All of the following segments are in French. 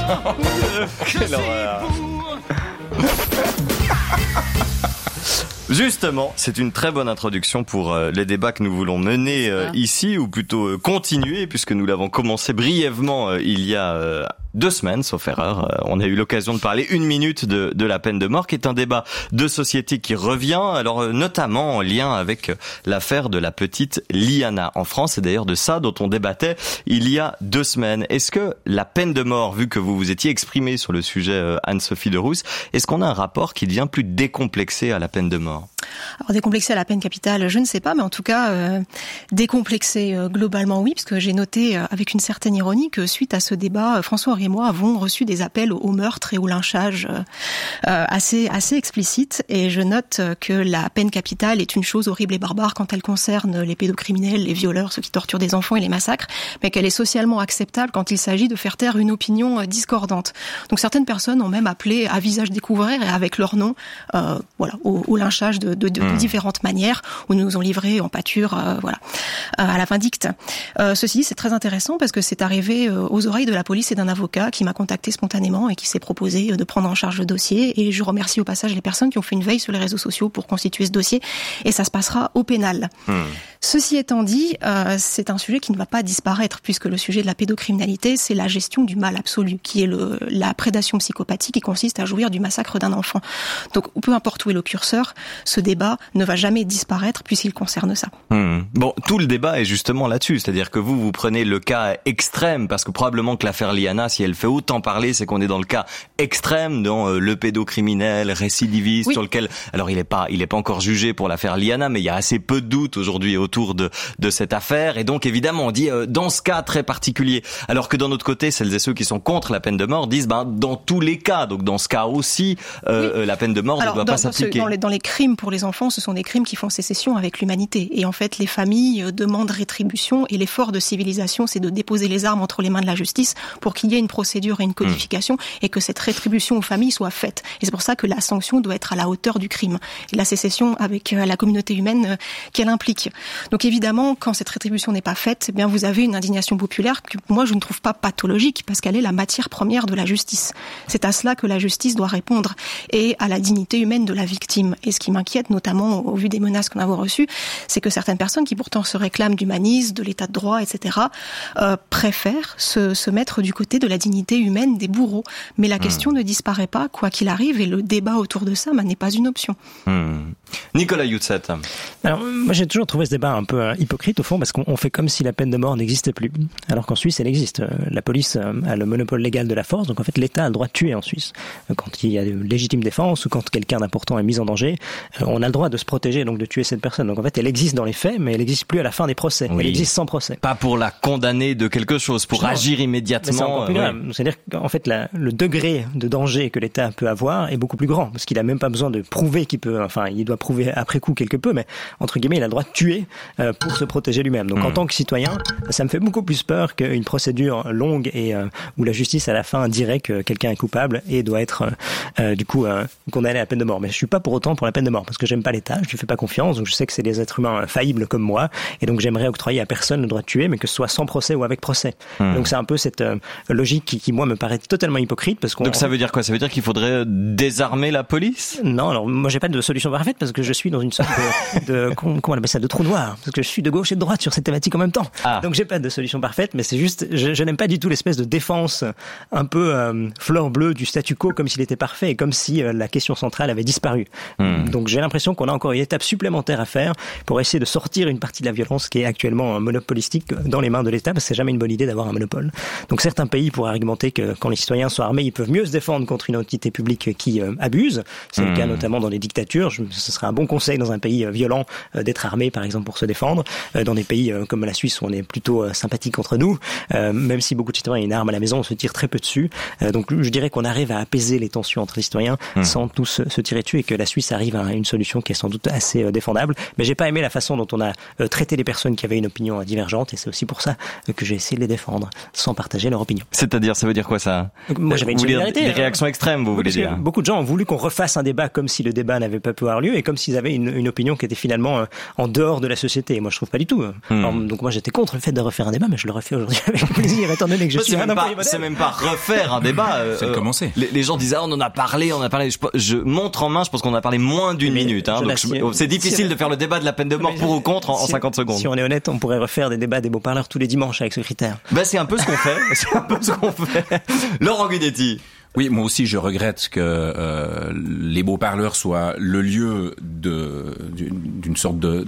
Quelle horreur. Justement, c'est une très bonne introduction pour les débats que nous voulons mener ici, ou plutôt continuer, puisque nous l'avons commencé brièvement il y a 2 semaines, sauf erreur. On a eu l'occasion de parler 1 minute de la peine de mort, qui est un débat de société qui revient, alors notamment en lien avec l'affaire de la petite Liana en France. C'est d'ailleurs de ça dont on débattait il y a 2 semaines. Est-ce que la peine de mort, vu que vous vous étiez exprimée sur le sujet, Anne-Sophie Derousse, est-ce qu'on a un rapport qui devient plus décomplexé à la peine de mort ? Alors décomplexé à la peine capitale, je ne sais pas, mais en tout cas décomplexé globalement oui, parce que j'ai noté avec une certaine ironie que suite à ce débat, François et moi avons reçu des appels au meurtre et au lynchage assez explicites, et je note que la peine capitale est une chose horrible et barbare quand elle concerne les pédocriminels, les violeurs, ceux qui torturent des enfants et les massacres, mais qu'elle est socialement acceptable quand il s'agit de faire taire une opinion discordante. Donc certaines personnes ont même appelé à visage découvert et avec leur nom au lynchage de différentes manières, où nous nous ont livrés en pâture à la vindicte. Ceci dit, c'est très intéressant parce que c'est arrivé aux oreilles de la police et d'un avocat qui m'a contacté spontanément et qui s'est proposé de prendre en charge le dossier, et je remercie au passage les personnes qui ont fait une veille sur les réseaux sociaux pour constituer ce dossier, et ça se passera au pénal. Ceci étant dit, c'est un sujet qui ne va pas disparaître, puisque le sujet de la pédocriminalité, c'est la gestion du mal absolu, qui est la prédation psychopathique qui consiste à jouir du massacre d'un enfant. Donc peu importe où est le curseur, ce débat ne va jamais disparaître puisqu'il concerne ça. Bon, tout le débat est justement là-dessus, c'est-à-dire que vous prenez le cas extrême, parce que probablement que l'affaire Liana, si elle fait autant parler, c'est qu'on est dans le cas extrême, dans le pédocriminel récidiviste, oui, sur lequel, alors il est pas encore jugé pour l'affaire Liana, mais il y a assez peu de doutes aujourd'hui autour de cette affaire, et donc évidemment on dit dans ce cas très particulier, alors que d'un autre côté, celles et ceux qui sont contre la peine de mort disent dans tous les cas, donc dans ce cas aussi, la peine de mort ne doit pas s'appliquer. Dans les crimes pour les enfants, ce sont des crimes qui font sécession avec l'humanité, et en fait les familles demandent rétribution, et l'effort de civilisation, c'est de déposer les armes entre les mains de la justice pour qu'il y ait une procédure et une codification, et que cette rétribution aux familles soit faite. Et c'est pour ça que la sanction doit être à la hauteur du crime, et la sécession avec la communauté humaine qu'elle implique. Donc évidemment, quand cette rétribution n'est pas faite, eh bien vous avez une indignation populaire que moi je ne trouve pas pathologique, parce qu'elle est la matière première de la justice. C'est à cela que la justice doit répondre, et à la dignité humaine de la victime. Et ce qui m'inquiète, notamment au vu des menaces qu'on a reçues, c'est que certaines personnes qui pourtant se réclament d'humanisme, de l'état de droit, etc., préfèrent se mettre du côté de la dignité humaine des bourreaux. Mais la question ne disparaît pas, quoi qu'il arrive, et le débat autour de ça n'est pas une option. Nicolas Youtzet. Alors, moi j'ai toujours trouvé ce débat un peu hypocrite au fond, parce qu'on fait comme si la peine de mort n'existait plus, alors qu'en Suisse elle existe. La police a le monopole légal de la force, donc en fait l'État a le droit de tuer en Suisse. Quand il y a de légitime défense, ou quand quelqu'un d'important est mis en danger, on a le droit de se protéger, donc de tuer cette personne. Donc en fait elle existe dans les faits, mais elle n'existe plus à la fin des procès. Oui. Elle existe sans procès. Pas pour la condamner de quelque chose, pour agir immédiatement. C'est encore plus grave. C'est-à-dire qu'en fait le degré de danger que l'État peut avoir est beaucoup plus grand, parce qu'il a même pas besoin de prouver qu'il peut, il doit prouver après coup quelque peu, mais entre guillemets il a le droit de tuer pour se protéger lui-même. Donc en tant que citoyen, ça me fait beaucoup plus peur qu'une procédure longue et où la justice à la fin dirait que quelqu'un est coupable et doit être condamné à la peine de mort. Mais je suis pas pour autant pour la peine de mort, parce que j'aime pas l'État, je lui fais pas confiance, donc je sais que c'est des êtres humains faillibles comme moi, et donc j'aimerais octroyer à personne le droit de tuer, mais que ce soit sans procès ou avec procès. Donc c'est un peu cette logique qui moi me paraît totalement hypocrite, parce qu'on... Donc ça veut dire quoi ? Ça veut dire qu'il faudrait désarmer la police ? Non, alors moi j'ai pas de solution parfaite, parce que je suis dans une sorte comment on appelle ça, de trou noir, parce que je suis de gauche et de droite sur cette thématique en même temps. Donc j'ai pas de solution parfaite, mais c'est juste, je n'aime pas du tout l'espèce de défense un peu fleur bleue du statu quo, comme s'il était parfait et comme si la question centrale avait disparu. Donc j'ai l'impression qu'on a encore une étape supplémentaire à faire pour essayer de sortir une partie de la violence qui est actuellement monopolistique dans les mains de l'État, parce que c'est jamais une bonne idée d'avoir un monopole. Donc certains pays pourraient argumenter que quand les citoyens sont armés, ils peuvent mieux se défendre contre une entité publique qui abuse. C'est le cas notamment dans les dictatures. Ce serait un bon conseil dans un pays violent d'être armé, par exemple, pour se défendre. Dans des pays comme la Suisse, où on est plutôt sympathique entre nous, même si beaucoup de citoyens ont une arme à la maison, on se tire très peu dessus. Donc je dirais qu'on arrive à apaiser les tensions entre les citoyens sans tous se tirer dessus, et que la Suisse arrive à une solution solution qui est sans doute assez défendable. Mais j'ai pas aimé la façon dont on a traité les personnes qui avaient une opinion divergente, et c'est aussi pour ça que j'ai essayé de les défendre, sans partager leur opinion. C'est-à-dire, ça veut dire quoi ça? Moi, j'avais une solidarité. Des réactions extrêmes, vous voulez dire? Beaucoup de gens ont voulu qu'on refasse un débat comme si le débat n'avait pas pu avoir lieu, et comme s'ils avaient une opinion qui était finalement en dehors de la société. Et moi, je trouve pas du tout. Alors, donc moi, j'étais contre le fait de refaire un débat, mais je le refais aujourd'hui avec plaisir, étant donné que je suis un employé modèle. C'est même pas refaire un débat. C'est de commencer. Les gens disent, on en a parlé. Je montre en main, je pense qu'on a parlé moins d'une minute. Donc c'est difficile de faire le débat de la peine de mort pour ou contre en 50 secondes. Si on est honnête, on pourrait refaire des débats des beaux-parleurs tous les dimanches avec ce critère. C'est un peu ce qu'on fait. Laurent Guidetti. Oui, moi aussi je regrette que les beaux-parleurs soient le lieu d'une sorte de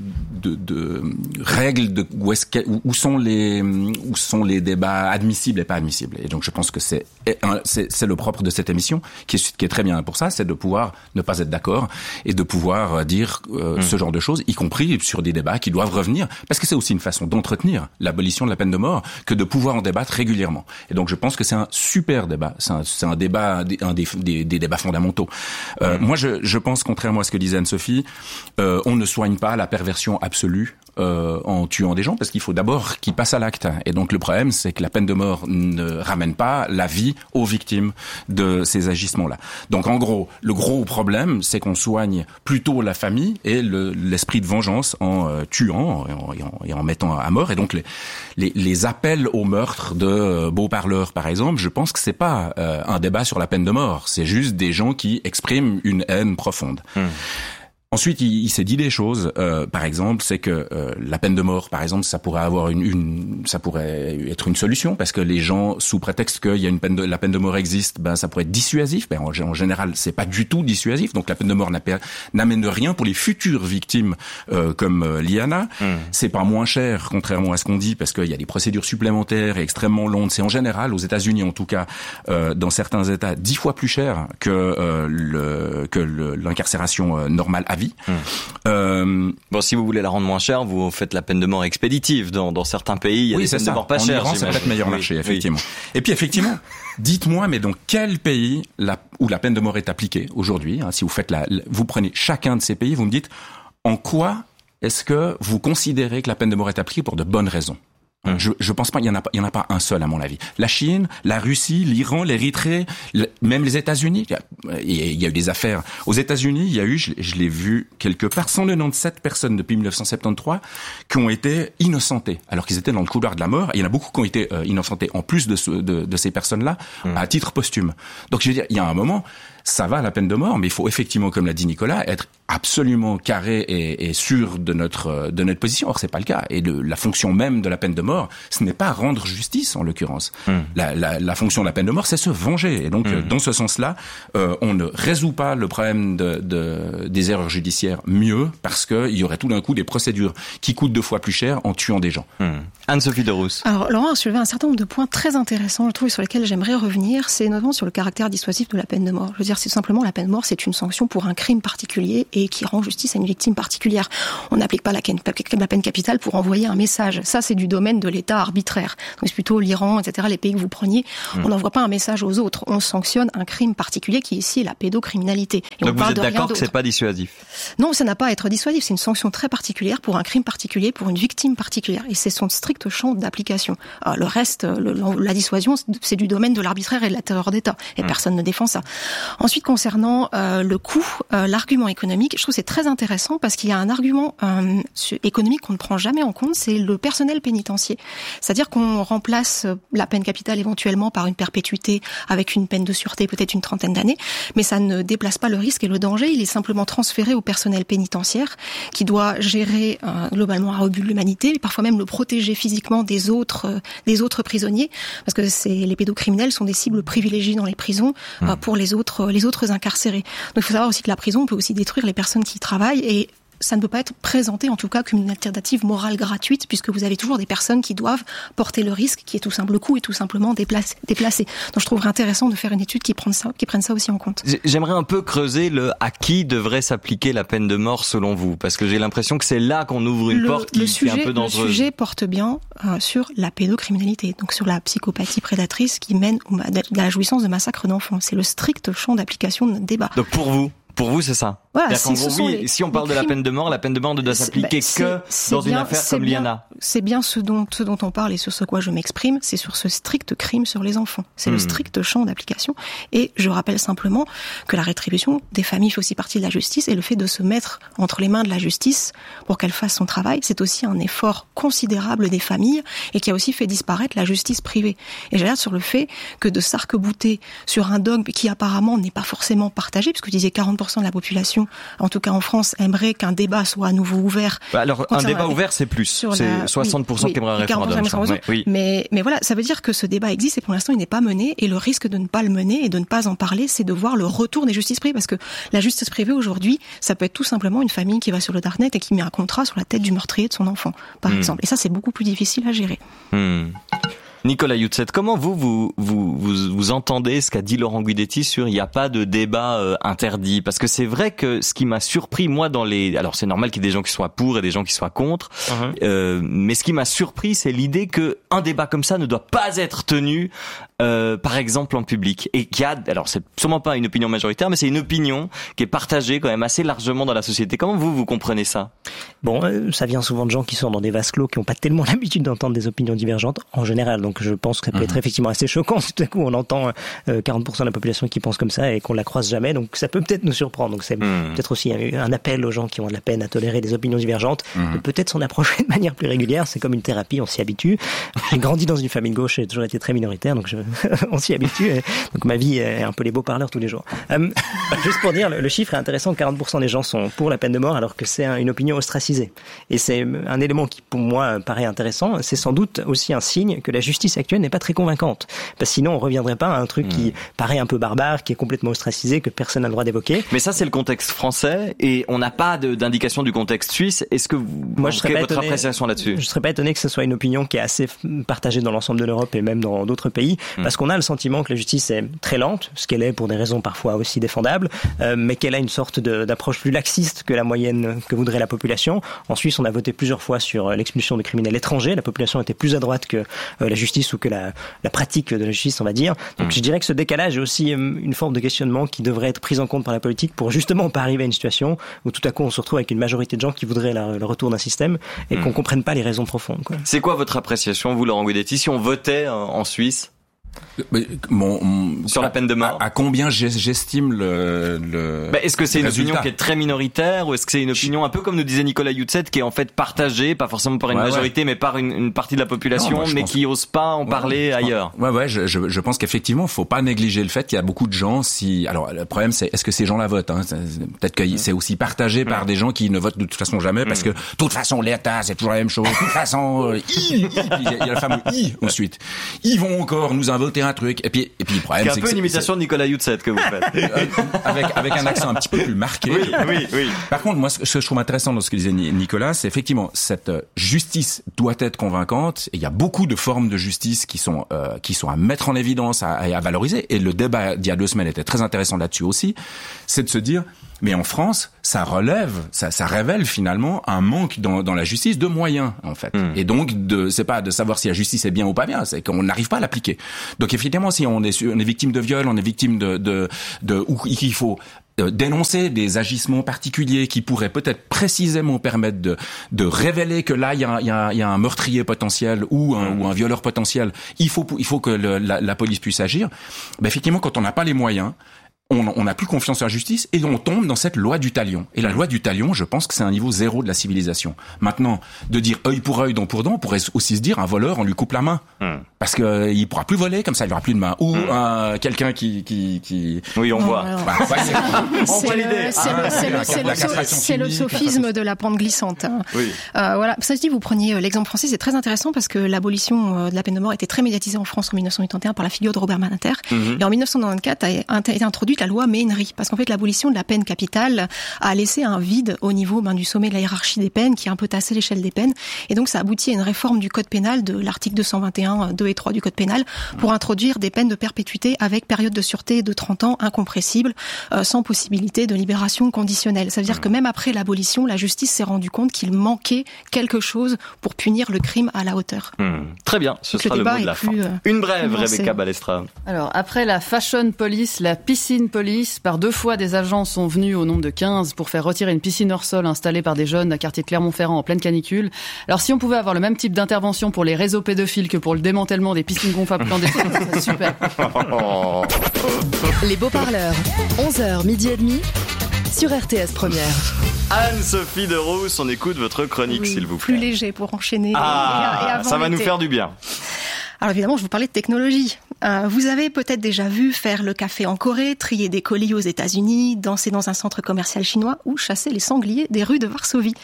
règle de où sont les débats admissibles et pas admissibles. Et donc je pense que c'est le propre de cette émission qui est très bien pour ça, c'est de pouvoir ne pas être d'accord et de pouvoir dire ce genre de choses, y compris sur des débats qui doivent revenir, parce que c'est aussi une façon d'entretenir l'abolition de la peine de mort que de pouvoir en débattre régulièrement. Et donc je pense que c'est un super débat, c'est un débat, un des débats fondamentaux. Moi, je pense, contrairement à ce que disait Anne-Sophie, on ne soigne pas la perversion absolue en tuant des gens, parce qu'il faut d'abord qu'ils passent à l'acte. Et donc le problème, c'est que la peine de mort ne ramène pas la vie aux victimes de ces agissements-là. Donc en gros, le gros problème, c'est qu'on soigne plutôt la famille et l'esprit de vengeance en tuant et en mettant à mort. Et donc les appels au meurtre de beaux-parleurs, par exemple, je pense que c'est pas un débat sur la peine de mort, c'est juste des gens qui expriment une haine profonde. Ensuite, il s'est dit des choses. Par exemple, c'est que la peine de mort, par exemple, ça pourrait avoir ça pourrait être une solution, parce que les gens, sous prétexte qu'il y a la peine de mort existe, ça pourrait être dissuasif. En général, c'est pas du tout dissuasif. Donc la peine de mort n'amène rien pour les futures victimes comme Liana. C'est pas moins cher, contrairement à ce qu'on dit, parce qu'il y a des procédures supplémentaires et extrêmement longues. C'est en général, aux États-Unis en tout cas, dans certains États, 10 fois plus cher que l'incarcération normale à vie. Si vous voulez la rendre moins chère, vous faites la peine de mort expéditive. Dans certains pays, il y a des peines de mort pas chères. En Iran, c'est peut-être meilleur marché, effectivement. Et puis, effectivement, dites-moi, mais dans quel pays où la peine de mort est appliquée aujourd'hui, si vous prenez chacun de ces pays, vous me dites en quoi est-ce que vous considérez que la peine de mort est appliquée pour de bonnes raisons? Je pense pas, il y en a pas un seul à mon avis. La Chine, la Russie, l'Iran, l'Érythrée, même les États-Unis. Il y a eu des affaires. Aux États-Unis, il y a eu, je l'ai vu quelque part, 197 personnes depuis 1973 qui ont été innocentées, alors qu'ils étaient dans le couloir de la mort. Et il y en a beaucoup qui ont été innocentées, en plus de ces personnes-là, à titre posthume. Donc je veux dire, il y a un moment, ça va la peine de mort, mais il faut effectivement, comme l'a dit Nicolas, être absolument carré et sûr de notre position. Or, c'est pas le cas. Et la fonction même de la peine de mort, ce n'est pas rendre justice, en l'occurrence. La fonction de la peine de mort, c'est se venger. Et donc, dans ce sens-là, on ne résout pas le problème des erreurs judiciaires mieux, parce qu'il y aurait tout d'un coup des procédures qui coûtent 2 fois plus cher en tuant des gens. Anne-Sophie Derousse. Alors, Laurent a soulevé un certain nombre de points très intéressants, je trouve, sur lesquels j'aimerais revenir. C'est notamment sur le caractère dissuasif de la peine de mort. Je veux dire, c'est tout simplement la peine de mort, c'est une sanction pour un crime particulier et qui rend justice à une victime particulière. On n'applique pas la peine capitale pour envoyer un message. Ça, c'est du domaine de l'État arbitraire. Donc c'est plutôt l'Iran, etc., les pays que vous preniez. On n'envoie pas un message aux autres. On sanctionne un crime particulier qui ici est la pédocriminalité. Et donc vous êtes d'accord que c'est pas dissuasif? Non, ça n'a pas à être dissuasif. C'est une sanction très particulière pour un crime particulier, pour une victime particulière. Et c'est son strict champ d'application. Le reste, la dissuasion, c'est du domaine de l'arbitraire et de la terreur d'État. Et personne ne défend ça. Ensuite, concernant le coût, l'argument économique, je trouve que c'est très intéressant parce qu'il y a un argument économique qu'on ne prend jamais en compte, c'est le personnel pénitentiaire. C'est-à-dire qu'on remplace la peine capitale éventuellement par une perpétuité avec une peine de sûreté, peut-être une 30aine d'années, mais ça ne déplace pas le risque et le danger, il est simplement transféré au personnel pénitentiaire qui doit gérer globalement un rebut de l'humanité, et parfois même le protéger physiquement des autres prisonniers, parce que les pédocriminels sont des cibles privilégiées dans les prisons pour les autres incarcérés. Donc il faut savoir aussi que la prison peut aussi détruire les personnes qui y travaillent, et ça ne peut pas être présenté en tout cas comme une alternative morale gratuite, puisque vous avez toujours des personnes qui doivent porter le risque, qui est tout simple, le coût est tout simplement déplacé. Donc je trouverais intéressant de faire une étude qui prenne ça aussi en compte. J'aimerais un peu creuser à qui devrait s'appliquer la peine de mort selon vous, parce que j'ai l'impression que c'est là qu'on ouvre une porte qui est un peu dangereuse. Le sujet porte bien sur la pédocriminalité, donc sur la psychopathie prédatrice qui mène à la jouissance de massacres d'enfants. C'est le strict champ d'application de notre débat. Donc pour vous, Pour vous, c'est ça. Voilà, si on parle de la peine de mort ne doit s'appliquer que dans une affaire comme l'IANA. C'est bien ce dont on parle et sur ce quoi je m'exprime, c'est sur ce strict crime sur les enfants. C'est le strict champ d'application. Et je rappelle simplement que la rétribution des familles fait aussi partie de la justice, et le fait de se mettre entre les mains de la justice pour qu'elle fasse son travail, c'est aussi un effort considérable des familles et qui a aussi fait disparaître la justice privée. Et j'alerte sur le fait que de s'arc-bouter sur un dogme qui apparemment n'est pas forcément partagé, puisque vous disiez 40% de la population, en tout cas en France, aimerait qu'un débat soit à nouveau ouvert. Alors, un débat ouvert, c'est plus. C'est 60% qui aimeraient un référendum. Oui. Mais voilà, ça veut dire que ce débat existe et pour l'instant, il n'est pas mené. Et le risque de ne pas le mener et de ne pas en parler, c'est de voir le retour des justices privées. Parce que la justice privée, aujourd'hui, ça peut être tout simplement une famille qui va sur le darknet et qui met un contrat sur la tête du meurtrier de son enfant, par exemple. Et ça, c'est beaucoup plus difficile à gérer. Nicolas Youtset, comment vous entendez ce qu'a dit Laurent Guidetti sur il n'y a pas de débat interdit? Parce que c'est vrai que ce qui m'a surpris, moi, alors c'est normal qu'il y ait des gens qui soient pour et des gens qui soient contre, mais ce qui m'a surpris, c'est l'idée que un débat comme ça ne doit pas être tenu, par exemple, en public. Et alors c'est sûrement pas une opinion majoritaire, mais c'est une opinion qui est partagée quand même assez largement dans la société. Comment vous comprenez ça? Bon, ça vient souvent de gens qui sont dans des vases clos, qui n'ont pas tellement l'habitude d'entendre des opinions divergentes, en général. Donc je pense que ça peut être effectivement assez choquant si tout à coup on entend 40% de la population qui pense comme ça et qu'on la croise jamais, donc ça peut peut-être nous surprendre. Donc c'est peut-être aussi un appel aux gens qui ont de la peine à tolérer des opinions divergentes, de peut-être s'en approcher de manière plus régulière. C'est comme une thérapie, on s'y habitue. J'ai grandi dans une famille de gauche, j'ai toujours été très minoritaire, donc on s'y habitue. Donc ma vie est un peu les beaux parleurs tous les jours. Juste pour dire, le chiffre est intéressant, 40% des gens sont pour la peine de mort alors que c'est une opinion ostracisée. Et c'est un élément qui pour moi paraît intéressant. C'est sans doute aussi un signe que la justice actuelle n'est pas très convaincante. Parce que sinon, on reviendrait pas à un truc qui paraît un peu barbare, qui est complètement ostracisé, que personne n'a le droit d'évoquer. Mais ça, c'est le contexte français et on n'a pas d'indication du contexte suisse. Est-ce que quelle est votre appréciation là-dessus? Je serais pas étonné que ce soit une opinion qui est assez partagée dans l'ensemble de l'Europe et même dans d'autres pays, parce qu'on a le sentiment que la justice est très lente, ce qu'elle est pour des raisons parfois aussi défendables, mais qu'elle a une sorte d'approche plus laxiste que la moyenne que voudrait la population. En Suisse, on a voté plusieurs fois sur l'expulsion de criminels étrangers. La population était plus à droite que la justice ou que la pratique de la justice, on va dire. Donc je dirais que ce décalage est aussi une forme de questionnement qui devrait être prise en compte par la politique pour justement pas arriver à une situation où tout à coup on se retrouve avec une majorité de gens qui voudraient le retour d'un système et qu'on comprenne pas les raisons profondes, quoi. C'est quoi votre appréciation, vous, Laurent Guidetti, si on votait en Suisse? Sur la peine de mort. À combien j'estime est-ce que c'est une résultat opinion qui est très minoritaire ou est-ce que c'est une opinion un peu comme nous disait Nicolas Youtset qui est en fait partagée, pas forcément par une majorité mais par une partie de la population, mais qui ose pas en parler ailleurs? Je pense qu'effectivement, faut pas négliger le fait qu'il y a beaucoup de gens alors le problème c'est est-ce que ces gens-là votent, peut-être que c'est aussi partagé par des gens qui ne votent de toute façon jamais parce que de toute façon l'État c'est toujours la même chose. De toute façon, il y a le fameux ensuite. Ils vont encore nous voter un truc et puis le problème c'est un peu une imitation de Nicolas Youtset que vous faites avec un accent un petit peu plus marqué. Oui. Par contre, moi ce que je trouve intéressant dans ce que disait Nicolas, c'est effectivement cette justice doit être convaincante et il y a beaucoup de formes de justice qui sont à mettre en évidence, à valoriser, et le débat d'il y a 2 semaines était très intéressant là-dessus aussi. C'est de se dire mais en France, ça révèle finalement un manque dans la justice de moyens, en fait. Et donc, c'est pas de savoir si la justice est bien ou pas bien, c'est qu'on n'arrive pas à l'appliquer. Donc, évidemment, si on est victime de viol, on est victime ou qu'il faut dénoncer des agissements particuliers qui pourraient peut-être précisément permettre de révéler que là il y a un meurtrier potentiel ou un violeur potentiel, il faut que la police puisse agir. Effectivement, quand on n'a pas les moyens, on n'a plus confiance en la justice et on tombe dans cette loi du talion. Et la loi du talion, je pense que c'est un niveau 0 de la civilisation. Maintenant, de dire œil pour œil, dent pour dent, on pourrait aussi se dire un voleur, on lui coupe la main. Parce que il pourra plus voler, comme ça il n'y aura plus de main. Ou quelqu'un qui... Oui, on voit. C'est le sophisme de la pente glissante. Oui. Voilà. Ça se dit, vous preniez l'exemple français, c'est très intéressant parce que l'abolition de la peine de mort était très médiatisée en France en 1981 par la figure de Robert Badinter. Et en 1994 a été introduite la loi Méhaignerie, parce qu'en fait l'abolition de la peine capitale a laissé un vide au niveau du sommet de la hiérarchie des peines qui a un peu tassé l'échelle des peines, et donc ça aboutit à une réforme du code pénal, de l'article 221, 2 et 3 du code pénal, pour introduire des peines de perpétuité avec période de sûreté de 30 ans incompressible, sans possibilité de libération conditionnelle. Ça veut dire que même après l'abolition, la justice s'est rendue compte qu'il manquait quelque chose pour punir le crime à la hauteur. Très bien, ce sera le mot de la fin. Une brève, Rebecca Balestra. Alors, après la fashion police, la piscine Green Police. Par 2 fois, des agents sont venus au nombre de 15 pour faire retirer une piscine hors sol installée par des jeunes à quartier de Clermont-Ferrand en pleine canicule. Alors si on pouvait avoir le même type d'intervention pour les réseaux pédophiles que pour le démantèlement des piscines gonflables clandestines, ça serait super. Les beaux-parleurs, 11h, midi et demi, sur RTS Première. Anne-Sophie Derousse, on écoute votre chronique, s'il vous plaît. Plus léger pour enchaîner. Et avant ça va l'été. nous faire du bien. Alors évidemment, je vous parlais de technologie. Vous avez peut-être déjà vu faire le café en Corée, trier des colis aux États-Unis, danser dans un centre commercial chinois ou chasser les sangliers des rues de Varsovie.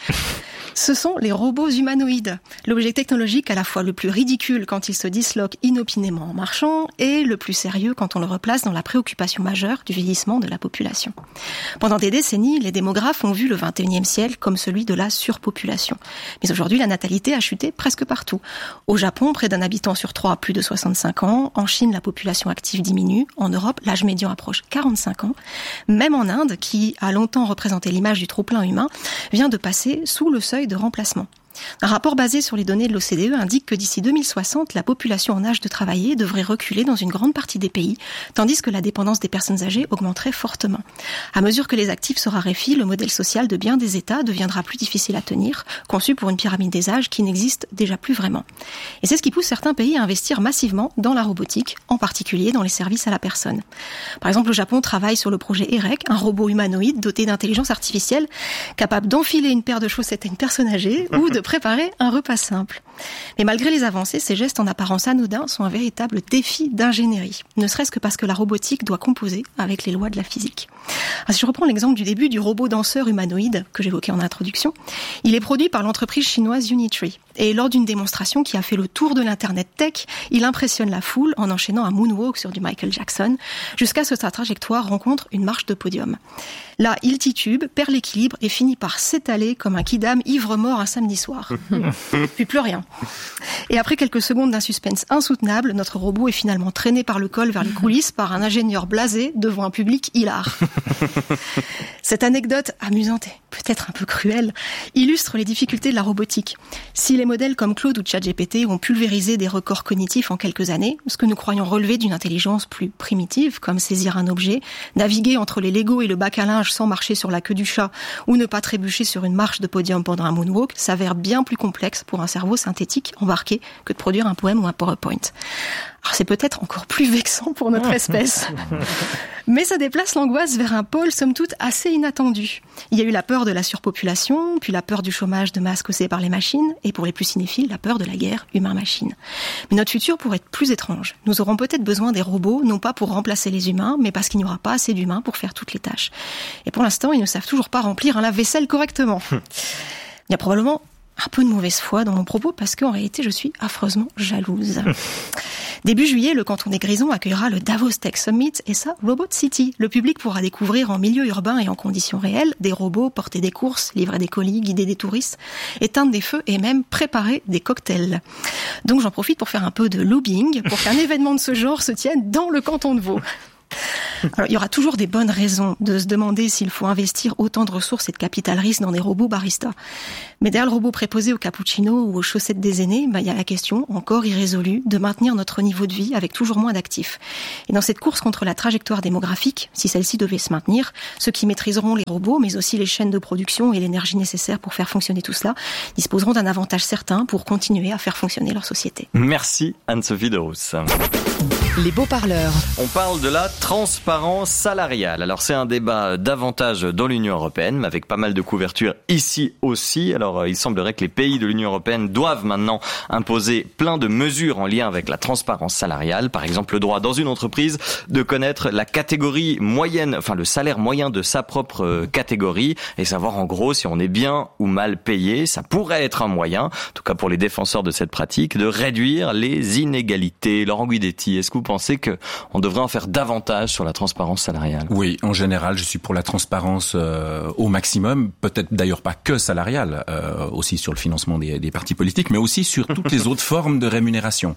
Ce sont les robots humanoïdes, l'objet technologique à la fois le plus ridicule quand il se disloque inopinément en marchant et le plus sérieux quand on le replace dans la préoccupation majeure du vieillissement de la population. Pendant des décennies, les démographes ont vu le XXIe siècle comme celui de la surpopulation. Mais aujourd'hui, la natalité a chuté presque partout. Au Japon, près d'un habitant sur 3 a plus de 65 ans. En Chine, la population active diminue. En Europe, l'âge médian approche 45 ans. Même en Inde, qui a longtemps représenté l'image du trop-plein humain, vient de passer sous le seuil de remplacement. Un rapport basé sur les données de l'OCDE indique que d'ici 2060, la population en âge de travailler devrait reculer dans une grande partie des pays, tandis que la dépendance des personnes âgées augmenterait fortement. À mesure que les actifs se raréfient, le modèle social de bien des États deviendra plus difficile à tenir, conçu pour une pyramide des âges qui n'existe déjà plus vraiment. Et c'est ce qui pousse certains pays à investir massivement dans la robotique, en particulier dans les services à la personne. Par exemple, le Japon travaille sur le projet EREC, un robot humanoïde doté d'intelligence artificielle, capable d'enfiler une paire de chaussettes à une personne âgée ou de préparer un repas simple. Mais malgré les avancées, ces gestes en apparence anodins sont un véritable défi d'ingénierie, ne serait-ce que parce que la robotique doit composer avec les lois de la physique. Alors, si je reprends l'exemple du début du robot danseur humanoïde que j'évoquais en introduction, il est produit par l'entreprise chinoise Unitree. Et lors d'une démonstration qui a fait le tour de l'internet tech, il impressionne la foule en enchaînant un moonwalk sur du Michael Jackson, jusqu'à ce que sa trajectoire rencontre une marche de podium. Là, il titube, perd l'équilibre et finit par s'étaler comme un kidam ivre-mort un samedi soir. Puis plus rien. Et après quelques secondes d'un suspense insoutenable, notre robot est finalement traîné par le col vers les coulisses par un ingénieur blasé devant un public hilar. Cette anecdote amusante et peut-être un peu cruelle illustre les difficultés de la robotique. Si les modèles comme Claude ou ChatGPT ont pulvérisé des records cognitifs en quelques années, ce que nous croyons relever d'une intelligence plus primitive, comme saisir un objet, naviguer entre les Legos et le bac à linge sans marcher sur la queue du chat ou ne pas trébucher sur une marche de podium pendant un moonwalk, s'avère bien plus complexe pour un cerveau synthétique embarqué que de produire un poème ou un PowerPoint. Alors c'est peut-être encore plus vexant pour notre espèce. Mais ça déplace l'angoisse vers un pôle somme toute assez inattendu. Il y a eu la peur de la surpopulation, puis la peur du chômage de masse causé par les machines, et pour les plus cinéphiles, la peur de la guerre humain-machine. Mais notre futur pourrait être plus étrange. Nous aurons peut-être besoin des robots, non pas pour remplacer les humains, mais parce qu'il n'y aura pas assez d'humains pour faire toutes les tâches. Et pour l'instant, ils ne savent toujours pas remplir un lave-vaisselle correctement. Il y a probablement un peu de mauvaise foi dans mon propos parce qu'en réalité, je suis affreusement jalouse. Début juillet, le canton des Grisons accueillera le Davos Tech Summit et sa Robot City. Le public pourra découvrir en milieu urbain et en conditions réelles des robots porter des courses, livrer des colis, guider des touristes, éteindre des feux et même préparer des cocktails. Donc j'en profite pour faire un peu de lobbying pour qu'un événement de ce genre se tienne dans le canton de Vaud. Alors, il y aura toujours des bonnes raisons de se demander s'il faut investir autant de ressources et de capital risque dans des robots baristas. Mais derrière le robot préposé au cappuccino ou aux chaussettes des aînés, il y a la question, encore irrésolue, de maintenir notre niveau de vie avec toujours moins d'actifs. Et dans cette course contre la trajectoire démographique, si celle-ci devait se maintenir, ceux qui maîtriseront les robots, mais aussi les chaînes de production et l'énergie nécessaire pour faire fonctionner tout cela, disposeront d'un avantage certain pour continuer à faire fonctionner leur société. Merci Anne-Sophie Derousse. Les beaux-parleurs. On parle de la transparence salariale. Alors c'est un débat davantage dans l'Union européenne, mais avec pas mal de couverture ici aussi. Alors il semblerait que les pays de l'Union européenne doivent maintenant imposer plein de mesures en lien avec la transparence salariale. Par exemple, le droit dans une entreprise de connaître la catégorie moyenne, enfin le salaire moyen de sa propre catégorie et savoir en gros si on est bien ou mal payé. Ça pourrait être un moyen, en tout cas pour les défenseurs de cette pratique, de réduire les inégalités. Laurent Guidetti, est-ce que vous pensez qu'on devrait en faire davantage sur la transparence salariale? Oui, en général, je suis pour la transparence au maximum, peut-être d'ailleurs pas que salariale, aussi sur le financement des partis politiques, mais aussi sur toutes les autres formes de rémunération.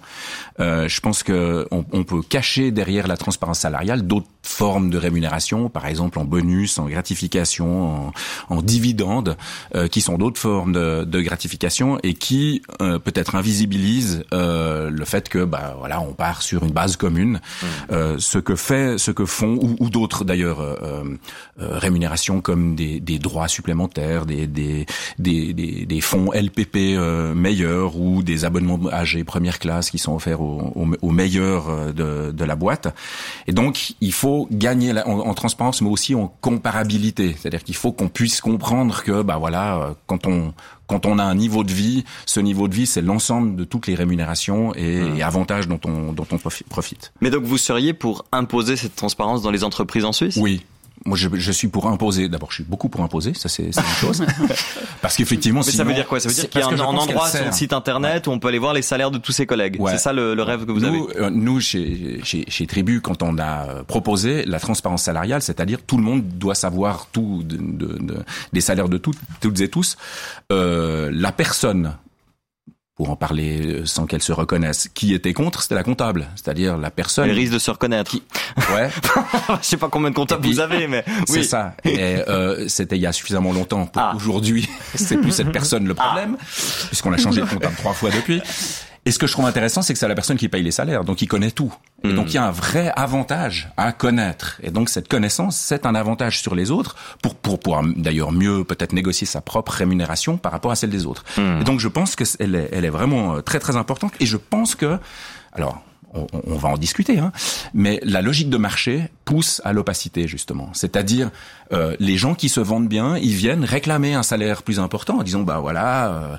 Je pense que on peut cacher derrière la transparence salariale d'autres formes de rémunération, par exemple en bonus, en gratification, en dividendes, qui sont d'autres formes de gratification et qui peut-être invisibilisent le fait que voilà, on part sur une base commune. Ce que font ou d'autres d'ailleurs rémunérations comme des droits supplémentaires, des fonds LPP meilleurs ou des abonnements AG première classe qui sont offerts aux meilleurs de la boîte. Et donc il faut gagner en transparence, mais aussi en comparabilité. C'est-à-dire qu'il faut qu'on puisse comprendre que quand on a un niveau de vie, ce niveau de vie, c'est l'ensemble de toutes les rémunérations et avantages dont on profite. Mais donc vous seriez pour imposer cette transparence dans les entreprises en Suisse ? Oui. Moi, je suis pour imposer. D'abord, je suis beaucoup pour imposer. Ça, c'est une chose. Parce qu'effectivement, mais ça veut dire quoi? Ça veut dire qu'il y a un endroit sur le site internet où on peut aller voir les salaires de tous ses collègues. Ouais. C'est ça le rêve que vous avez? Nous, chez Tribu, quand on a proposé la transparence salariale, c'est-à-dire tout le monde doit savoir tout des salaires de toutes et tous, la personne, pour en parler sans qu'elle se reconnaisse, qui était contre, c'était la comptable, c'est-à-dire la personne. Elle risque de se reconnaître. Ouais. Je sais pas combien de comptables vous avez, mais oui. C'est ça. Et c'était il y a suffisamment longtemps. Aujourd'hui, c'est plus cette personne le problème, puisqu'on a changé de comptable 3 fois depuis. Et ce que je trouve intéressant, c'est que c'est la personne qui paye les salaires, donc il connaît tout. Et donc il y a un vrai avantage à connaître. Et donc cette connaissance, c'est un avantage sur les autres pour pouvoir d'ailleurs mieux peut-être négocier sa propre rémunération par rapport à celle des autres. Et donc je pense que elle est vraiment très très importante. Et je pense que, alors, on va en discuter, mais la logique de marché pousse à l'opacité, justement. C'est-à-dire, les gens qui se vendent bien, ils viennent réclamer un salaire plus important en disant, moi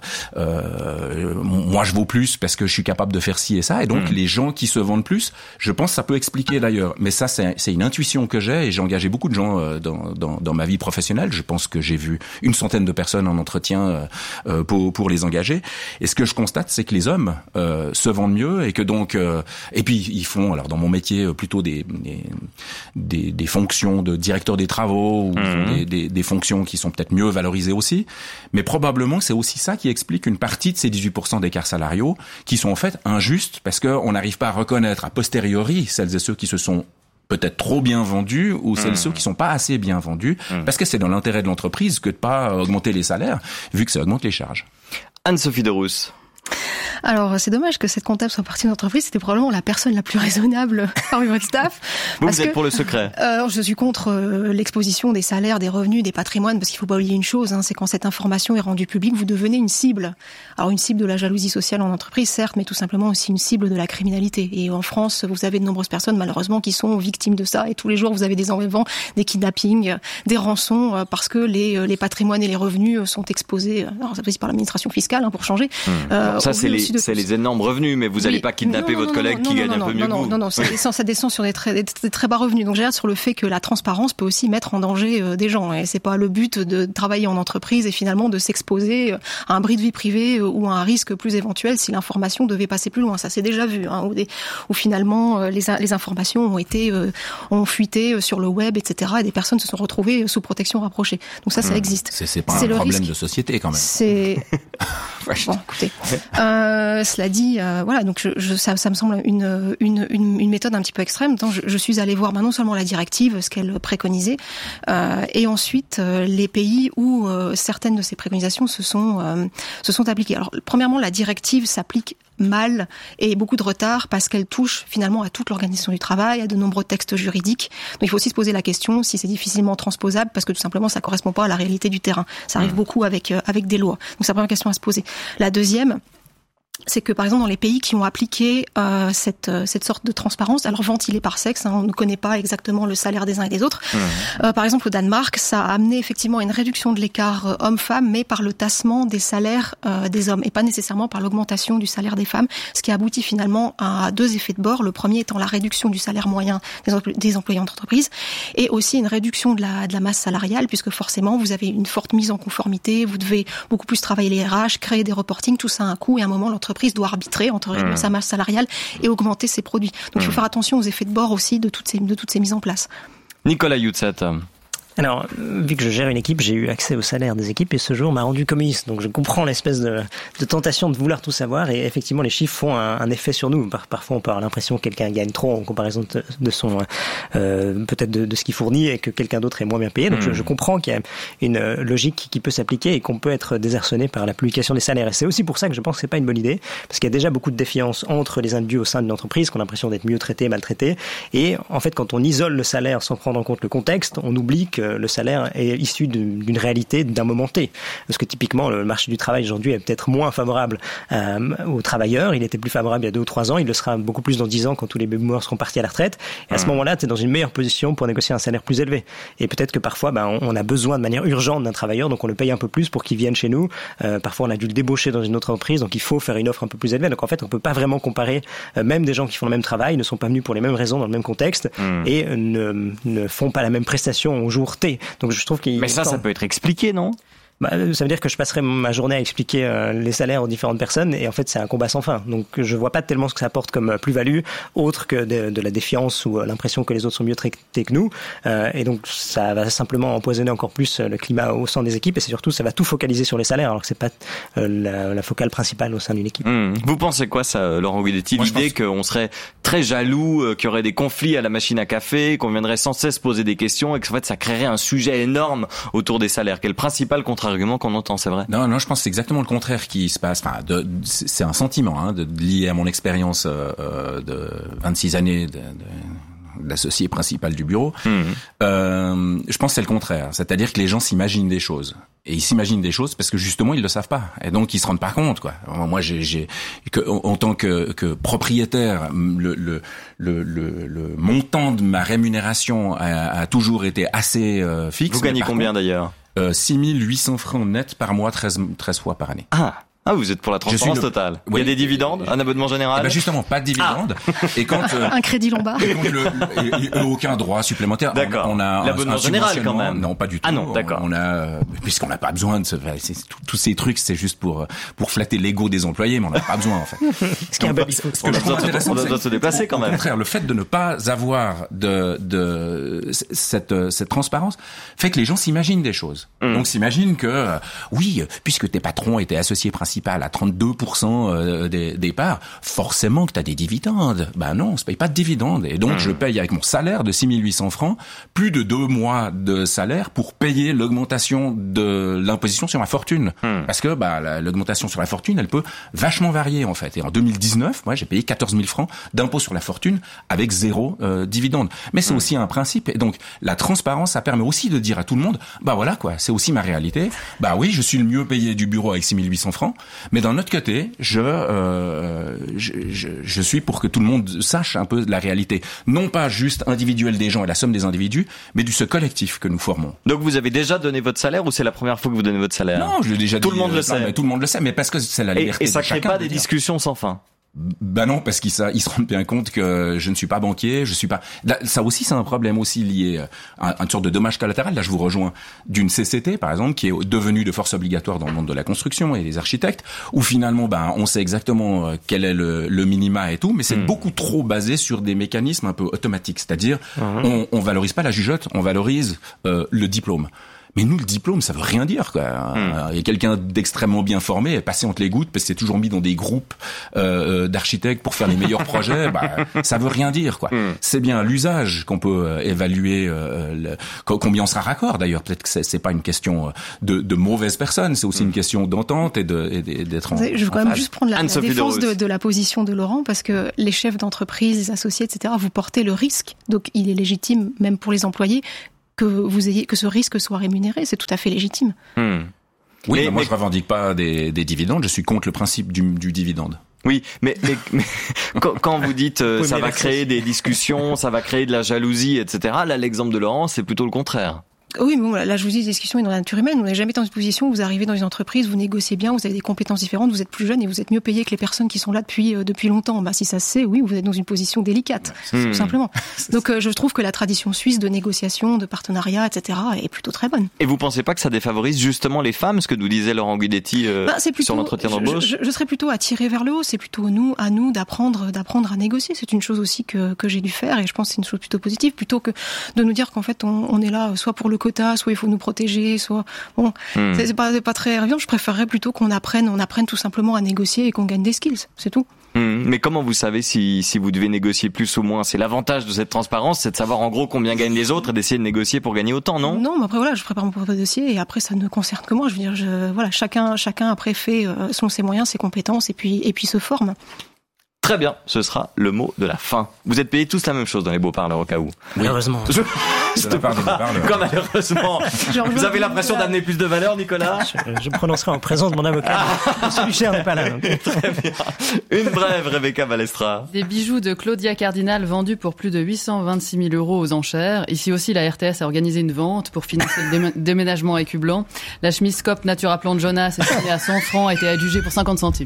je vaux plus parce que je suis capable de faire ci et ça. Et donc, les gens qui se vendent plus, je pense que ça peut expliquer d'ailleurs. Mais ça, c'est une intuition que j'ai et j'ai engagé beaucoup de gens dans ma vie professionnelle. Je pense que j'ai vu 100 de personnes en entretien pour les engager. Et ce que je constate, c'est que les hommes se vendent mieux et que donc... et puis ils font, alors dans mon métier, plutôt des fonctions de directeur des travaux ou des fonctions qui sont peut-être mieux valorisées aussi. Mais probablement c'est aussi ça qui explique une partie de ces 18% d'écarts salariaux qui sont en fait injustes parce qu'on n'arrive pas à reconnaître a posteriori celles et ceux qui se sont peut-être trop bien vendus ou celles et ceux qui sont pas assez bien vendus parce que c'est dans l'intérêt de l'entreprise que de pas augmenter les salaires vu que ça augmente les charges. Anne-Sophie Derousse. Alors, c'est dommage que cette comptable soit partie de l'entreprise. C'était probablement la personne la plus raisonnable parmi votre staff. Vous êtes pour le secret. Je suis contre l'exposition des salaires, des revenus, des patrimoines, parce qu'il faut pas oublier une chose, c'est quand cette information est rendue publique, vous devenez une cible. Alors, une cible de la jalousie sociale en entreprise, certes, mais tout simplement aussi une cible de la criminalité. Et en France, vous avez de nombreuses personnes, malheureusement, qui sont victimes de ça. Et tous les jours, vous avez des enlèvements, des kidnappings, des rançons, parce que les patrimoines et les revenus sont exposés. Alors, ça passe par l'administration fiscale, pour changer. Ça, c'est les énormes revenus, mais vous n'allez pas kidnapper votre collègue qui gagne un peu mieux que vous. Non, ça descend sur des très bas revenus. Donc, j'alerte sur le fait que la transparence peut aussi mettre en danger des gens. Et c'est pas le but de travailler en entreprise et finalement de s'exposer à un bris de vie privée ou à un risque plus éventuel si l'information devait passer plus loin. Ça s'est déjà vu, où finalement les informations ont fuité sur le web, etc. Et des personnes se sont retrouvées sous protection rapprochée. Donc ça existe. C'est pas un problème de société quand même. C'est bon, écoutez. Cela dit, voilà, donc ça me semble une méthode un petit peu extrême. Tant je suis allée voir non seulement la directive, ce qu'elle préconisait, et ensuite les pays où certaines de ces préconisations se sont appliquées. Alors, premièrement, la directive s'applique mal et beaucoup de retard parce qu'elle touche finalement à toute l'organisation du travail, à de nombreux textes juridiques. Donc il faut aussi se poser la question si c'est difficilement transposable parce que tout simplement ça correspond pas à la réalité du terrain. Ça arrive beaucoup avec des lois. Donc c'est la première question à se poser. La deuxième, c'est que par exemple dans les pays qui ont appliqué cette sorte de transparence, alors ventilée par sexe, on ne connaît pas exactement le salaire des uns et des autres. Par exemple au Danemark, ça a amené effectivement une réduction de l'écart homme-femme, mais par le tassement des salaires des hommes et pas nécessairement par l'augmentation du salaire des femmes, ce qui aboutit finalement à 2 effets de bord. Le premier étant la réduction du salaire moyen des employés d'entreprise et aussi une réduction de la masse salariale, puisque forcément vous avez une forte mise en conformité, vous devez beaucoup plus travailler les RH, créer des reportings, tout ça a un coût et à un moment l'entreprise doit arbitrer entre réduire sa masse salariale et augmenter ses produits. Donc il faut faire attention aux effets de bord aussi de toutes ces mises en place. Nicolas Youtzet. Alors, vu que je gère une équipe, j'ai eu accès au salaire des équipes et ce jour m'a rendu communiste. Donc je comprends l'espèce de tentation de vouloir tout savoir et effectivement les chiffres font un effet sur nous. Parfois on peut avoir l'impression que quelqu'un gagne trop en comparaison de son peut-être de ce qu'il fournit et que quelqu'un d'autre est moins bien payé. Donc je comprends qu'il y a une logique qui peut s'appliquer et qu'on peut être désarçonné par la publication des salaires. Et c'est aussi pour ça que je pense que c'est pas une bonne idée parce qu'il y a déjà beaucoup de défiance entre les individus au sein d'une entreprise qui ont l'impression d'être mieux traités, maltraités. Et en fait, quand on isole le salaire sans prendre en compte le contexte, on oublie que le salaire est issu d'une réalité d'un moment T. Parce que typiquement, le marché du travail aujourd'hui est peut-être moins favorable aux travailleurs. Il était plus favorable il y a 2 ou 3 ans. Il le sera beaucoup plus dans 10 ans quand tous les baby boomers seront partis à la retraite. Et à ce moment-là, tu es dans une meilleure position pour négocier un salaire plus élevé. Et peut-être que parfois, on a besoin de manière urgente d'un travailleur, donc on le paye un peu plus pour qu'il vienne chez nous. Parfois, on a dû le débaucher dans une autre entreprise, donc il faut faire une offre un peu plus élevée. Donc en fait, on peut pas vraiment comparer. Même des gens qui font le même travail ne sont pas venus pour les mêmes raisons dans le même contexte et ne font pas la même prestation au jour T. Donc je trouve qu'il... Mais ça peut être expliqué, non ? Ça veut dire que je passerai ma journée à expliquer les salaires aux différentes personnes et en fait c'est un combat sans fin. Donc je vois pas tellement ce que ça apporte comme plus-value autre que de la défiance ou l'impression que les autres sont mieux traités que nous. Et donc ça va simplement empoisonner encore plus le climat au sein des équipes et c'est surtout ça va tout focaliser sur les salaires alors que c'est pas la focale principale au sein d'une équipe. Vous pensez quoi ça, Laurent Guidetti, l'idée qu'on serait très jaloux, qu'il y aurait des conflits à la machine à café, qu'on viendrait sans cesse poser des questions et que en fait ça créerait un sujet énorme autour des salaires, qui est le principal contre-argument qu'on entend, c'est vrai? Non, je pense que c'est exactement le contraire qui se passe. Enfin, c'est un sentiment lié à mon expérience de 26 années d'associé principal du bureau. Je pense que c'est le contraire. C'est-à-dire que les gens s'imaginent des choses. Et ils s'imaginent des choses parce que justement ils le savent pas. Et donc ils se rendent pas compte, quoi. Moi, en tant que propriétaire, le montant de ma rémunération a toujours été assez fixe. Vous gagnez combien d'ailleurs? 6 800 francs net par mois, 13 fois par année. Ah, vous êtes pour la transparence totale. Oui. Il y a des dividendes, un abonnement général. Justement, pas de dividendes. Et quand un crédit Lombard. Aucun droit supplémentaire. D'accord. On a l'abonnement général quand même. Non, pas du tout. Ah non, d'accord. On a puisqu'on n'a pas besoin de tous ces trucs, c'est juste pour flatter l'ego des employés, mais on n'a pas besoin en fait. Ce qui est un peu on doit se déplacer quand même. Au contraire, le fait de ne pas avoir cette transparence fait que les gens s'imaginent des choses. Donc s'imaginent que oui, puisque tes patrons étaient associés principal à 32% des parts, forcément que tu as des dividendes. Non, on se paye pas de dividendes. Et donc, je paye avec mon salaire de 6 800 francs, plus de 2 mois de salaire pour payer l'augmentation de l'imposition sur ma fortune. Parce que l'augmentation sur la fortune, elle peut vachement varier, en fait. Et en 2019, moi, j'ai payé 14 000 francs d'impôt sur la fortune avec 0 dividende. Mais c'est aussi un principe. Et donc, la transparence, ça permet aussi de dire à tout le monde, voilà, quoi, c'est aussi ma réalité. Oui, je suis le mieux payé du bureau avec 6 800 francs. Mais d'un autre côté, je suis pour que tout le monde sache un peu la réalité. Non pas juste individuelle des gens et la somme des individus, mais ce collectif que nous formons. Donc vous avez déjà donné votre salaire ou c'est la première fois que vous donnez votre salaire? Non, je l'ai déjà dit. Tout le monde le sait. Tout le monde le sait, mais parce que c'est la liberté de chacun. Et ça crée pas des discussions sans fin? Non, parce qu'ils se rendent bien compte que je ne suis pas banquier, je suis pas... Ça aussi, c'est un problème aussi lié à une sorte de dommage collatéral. Là, je vous rejoins d'une CCT, par exemple, qui est devenue de force obligatoire dans le monde de la construction et des architectes, où finalement, on sait exactement quel est le minima et tout, mais c'est beaucoup trop basé sur des mécanismes un peu automatiques. C'est-à-dire, on valorise pas la jugeote, on valorise le diplôme. Mais nous, le diplôme, ça veut rien dire, quoi. Il y a quelqu'un d'extrêmement bien formé, passé entre les gouttes, parce que c'est toujours mis dans des groupes d'architectes pour faire les meilleurs projets. Ça veut rien dire, quoi. C'est bien l'usage qu'on peut évaluer combien on sera raccord. D'ailleurs, peut-être que c'est pas une question de mauvaise personne, c'est aussi une question d'entente et d'être en. Je veux quand même juste prendre la défense de la position de Laurent, parce que les chefs d'entreprise, les associés, etc., vous portez le risque. Donc, il est légitime, même pour les employés, que ce risque soit rémunéré, c'est tout à fait légitime. Oui, mais moi je revendique pas des dividendes, je suis contre le principe du dividende. Oui, mais quand vous dites ça va créer des discussions, ça va créer de la jalousie, etc. Là, l'exemple de Laurent, c'est plutôt le contraire. Oui, mais là, je vous dis, les discussions dans la nature humaine. On n'est jamais dans une position où vous arrivez dans une entreprise, vous négociez bien, vous avez des compétences différentes, vous êtes plus jeune et vous êtes mieux payé que les personnes qui sont là depuis longtemps. Si ça se sait, oui, vous êtes dans une position délicate, tout simplement. Donc, je trouve que la tradition suisse de négociation, de partenariat, etc., est plutôt très bonne. Et vous pensez pas que ça défavorise justement les femmes, ce que nous disait Laurent Guidetti sur l'entretien d'embauche? Je serais plutôt attirée vers le haut. C'est plutôt à nous d'apprendre à négocier. C'est une chose aussi que j'ai dû faire et je pense que c'est une chose plutôt positive, plutôt que de nous dire qu'en fait on est là soit pour le quotas, soit il faut nous protéger, soit bon, c'est pas très évident. Je préférerais plutôt qu'on apprenne tout simplement à négocier et qu'on gagne des skills, c'est tout. Mais comment vous savez si vous devez négocier plus ou moins? C'est l'avantage de cette transparence, c'est de savoir en gros combien gagnent les autres et d'essayer de négocier pour gagner autant, non? Non, mais après voilà, je prépare mon propre dossier et après ça ne concerne que moi. Je veux dire, voilà, chacun après fait selon ses moyens, ses compétences et puis se forme. Très bien, ce sera le mot de la fin. Vous êtes payés tous la même chose dans les beaux-parleurs au cas où. Malheureusement. Comme malheureusement. Vous avez l'impression d'amener plus de valeur, Nicolas? Je prononcerai en présence de mon avocat. Monsieur Cher n'est pas là. Donc. Très bien. Une brève, Rebecca Balestra. Des bijoux de Claudia Cardinal vendus pour plus de 826 000 € aux enchères. Ici aussi, la RTS a organisé une vente pour financer le déménagement à Écublanc. La chemise Scope Natura Plante Jonas est signée à 100 francs et était adjugée pour 50 centimes.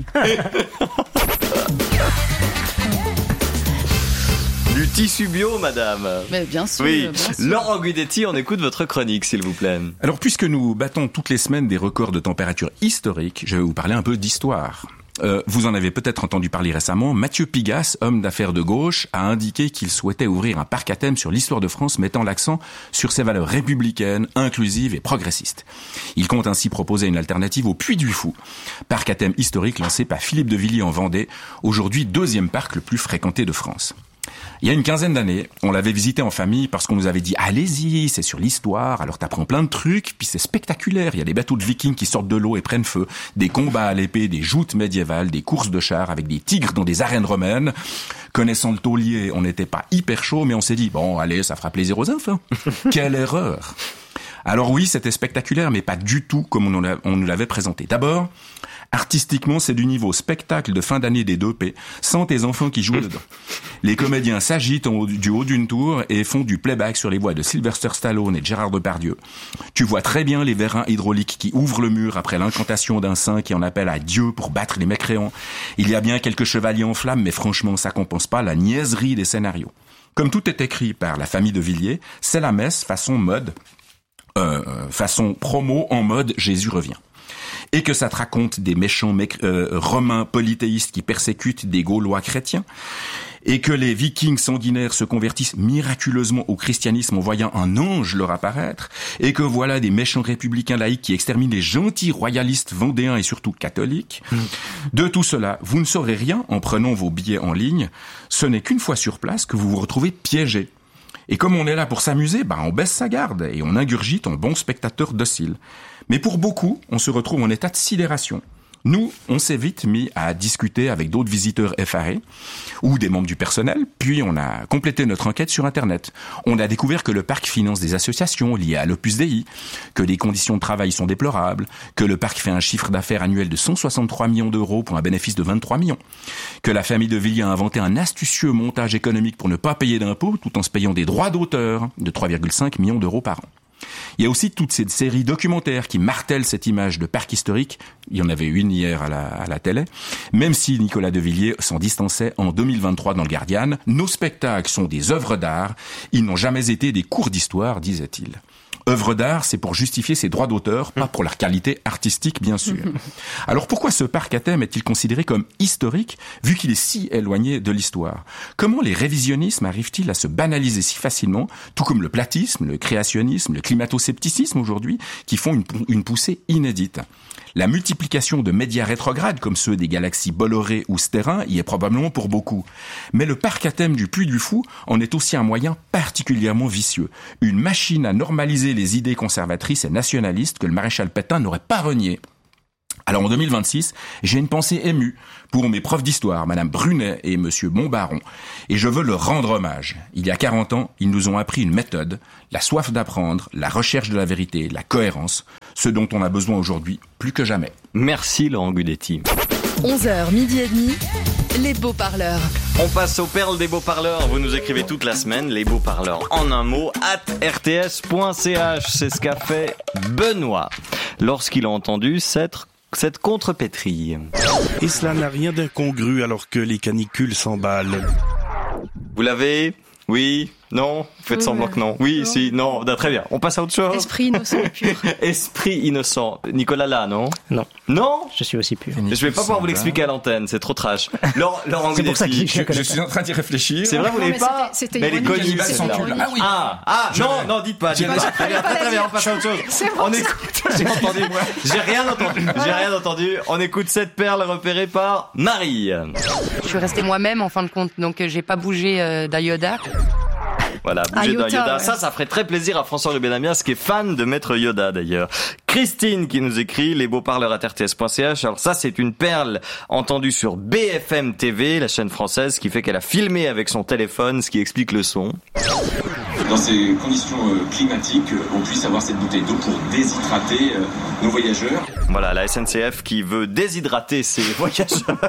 Du tissu bio, madame. Mais bien sûr. Oui. Bien sûr. Laurent Guidetti, on écoute votre chronique, s'il vous plaît. Alors, puisque nous battons toutes les semaines des records de température historiques, je vais vous parler un peu d'histoire. Vous en avez peut-être entendu parler récemment. Mathieu Pigasse, homme d'affaires de gauche, a indiqué qu'il souhaitait ouvrir un parc à thème sur l'histoire de France, mettant l'accent sur ses valeurs républicaines, inclusives et progressistes. Il compte ainsi proposer une alternative au Puy du Fou, parc à thème historique lancé par Philippe de Villiers en Vendée, aujourd'hui 2e parc le plus fréquenté de France. Il y a une quinzaine d'années, on l'avait visité en famille parce qu'on nous avait dit « Allez-y, c'est sur l'histoire, alors t'apprends plein de trucs, puis c'est spectaculaire, il y a des bateaux de vikings qui sortent de l'eau et prennent feu, des combats à l'épée, des joutes médiévales, des courses de chars avec des tigres dans des arènes romaines. » Connaissant le taulier, on n'était pas hyper chaud, mais on s'est dit « Bon, allez, ça fera plaisir aux enfants. » Quelle erreur! Alors oui, c'était spectaculaire, mais pas du tout comme on nous l'avait présenté. D'abord, artistiquement, c'est du niveau spectacle de fin d'année des 2P, sans tes enfants qui jouent dedans. Les comédiens s'agitent du haut d'une tour et font du playback sur les voix de Sylvester Stallone et de Gérard Depardieu. Tu vois très bien les vérins hydrauliques qui ouvrent le mur après l'incantation d'un saint qui en appelle à Dieu pour battre les mécréants. Il y a bien quelques chevaliers en flammes, mais franchement, ça compense pas la niaiserie des scénarios. Comme tout est écrit par la famille de Villiers, c'est la messe façon promo en mode Jésus revient. Et que ça te raconte des méchants romains polythéistes qui persécutent des Gaulois chrétiens, et que les Vikings sanguinaires se convertissent miraculeusement au christianisme en voyant un ange leur apparaître, et que voilà des méchants républicains laïcs qui exterminent les gentils royalistes vendéens et surtout catholiques. De tout cela, vous ne saurez rien en prenant vos billets en ligne. Ce n'est qu'une fois sur place que vous vous retrouvez piégé. Et comme on est là pour s'amuser, on baisse sa garde et on ingurgite en bon spectateur docile. Mais pour beaucoup, on se retrouve en état de sidération. Nous, on s'est vite mis à discuter avec d'autres visiteurs effarés ou des membres du personnel, puis on a complété notre enquête sur Internet. On a découvert que le parc finance des associations liées à l'Opus Dei, que les conditions de travail sont déplorables, que le parc fait un chiffre d'affaires annuel de 163 millions d'euros pour un bénéfice de 23 millions, que la famille de Villiers a inventé un astucieux montage économique pour ne pas payer d'impôts tout en se payant des droits d'auteur de 3,5 millions d'euros par an. Il y a aussi toutes ces séries documentaires qui martèlent cette image de parc historique. Il y en avait une hier à la télé. Même si Nicolas de Villiers s'en distançait en 2023 dans le Guardian, nos spectacles sont des œuvres d'art. Ils n'ont jamais été des cours d'histoire, disait-il. Œuvre d'art, c'est pour justifier ses droits d'auteur, pas pour leur qualité artistique, bien sûr. Alors pourquoi ce parc à thème est-il considéré comme historique, vu qu'il est si éloigné de l'histoire? Comment les révisionnismes arrivent-ils à se banaliser si facilement, tout comme le platisme, le créationnisme, le climato-scepticisme aujourd'hui, qui font une poussée inédite? La multiplication de médias rétrogrades comme ceux des galaxies Bolloré ou Sterrin y est probablement pour beaucoup. Mais le parc à thème du Puy du Fou en est aussi un moyen particulièrement vicieux. Une machine à normaliser les idées conservatrices et nationalistes que le maréchal Pétain n'aurait pas reniées. Alors en 2026, j'ai une pensée émue pour mes profs d'histoire, Madame Brunet et Monsieur Montbaron, et je veux leur rendre hommage. Il y a 40 ans, ils nous ont appris une méthode, la soif d'apprendre, la recherche de la vérité, la cohérence, ce dont on a besoin aujourd'hui plus que jamais. Merci Laurent Guidetti. 11h, midi et demi, les beaux-parleurs. On passe aux perles des beaux-parleurs. Vous nous écrivez toute la semaine, les beaux-parleurs en un mot, @rts.ch. C'est ce qu'a fait Benoît lorsqu'il a entendu cette contrepétrie. Et cela n'a rien d'incongru alors que les canicules s'emballent. Vous l'avez ? Oui ? Non, faites semblant que non. Oui, non. Si, non, très bien. On passe à autre chose. Esprit innocent et pur. Esprit innocent. Nicolas là, non? Non. Non? Je suis aussi pur. Je vais pas pouvoir vous l'expliquer à l'antenne, c'est trop trash. Laurent c'est pour ça que je suis en train d'y réfléchir. C'est vrai, vous l'avez pas? C'était mais les connus, c'est ah oui. Non, dites pas. Très bien, on passe à autre chose. On écoute. J'ai rien entendu. On écoute cette perle repérée par Marie. Je suis restée moi-même en fin de compte, donc j'ai pas bougé d'un Yoda. Voilà, bouger d'un Yoda. Ouais. Ça ferait très plaisir à François Benamias, qui est fan de Maître Yoda d'ailleurs. Christine qui nous écrit les beaux-parleurs à rts.ch. Alors ça, c'est une perle entendue sur BFM TV, la chaîne française, qui fait qu'elle a filmé avec son téléphone, ce qui explique le son. Dans ces conditions climatiques, on puisse avoir cette bouteille d'eau pour déshydrater nos voyageurs. Voilà, la SNCF qui veut déshydrater ses voyageurs.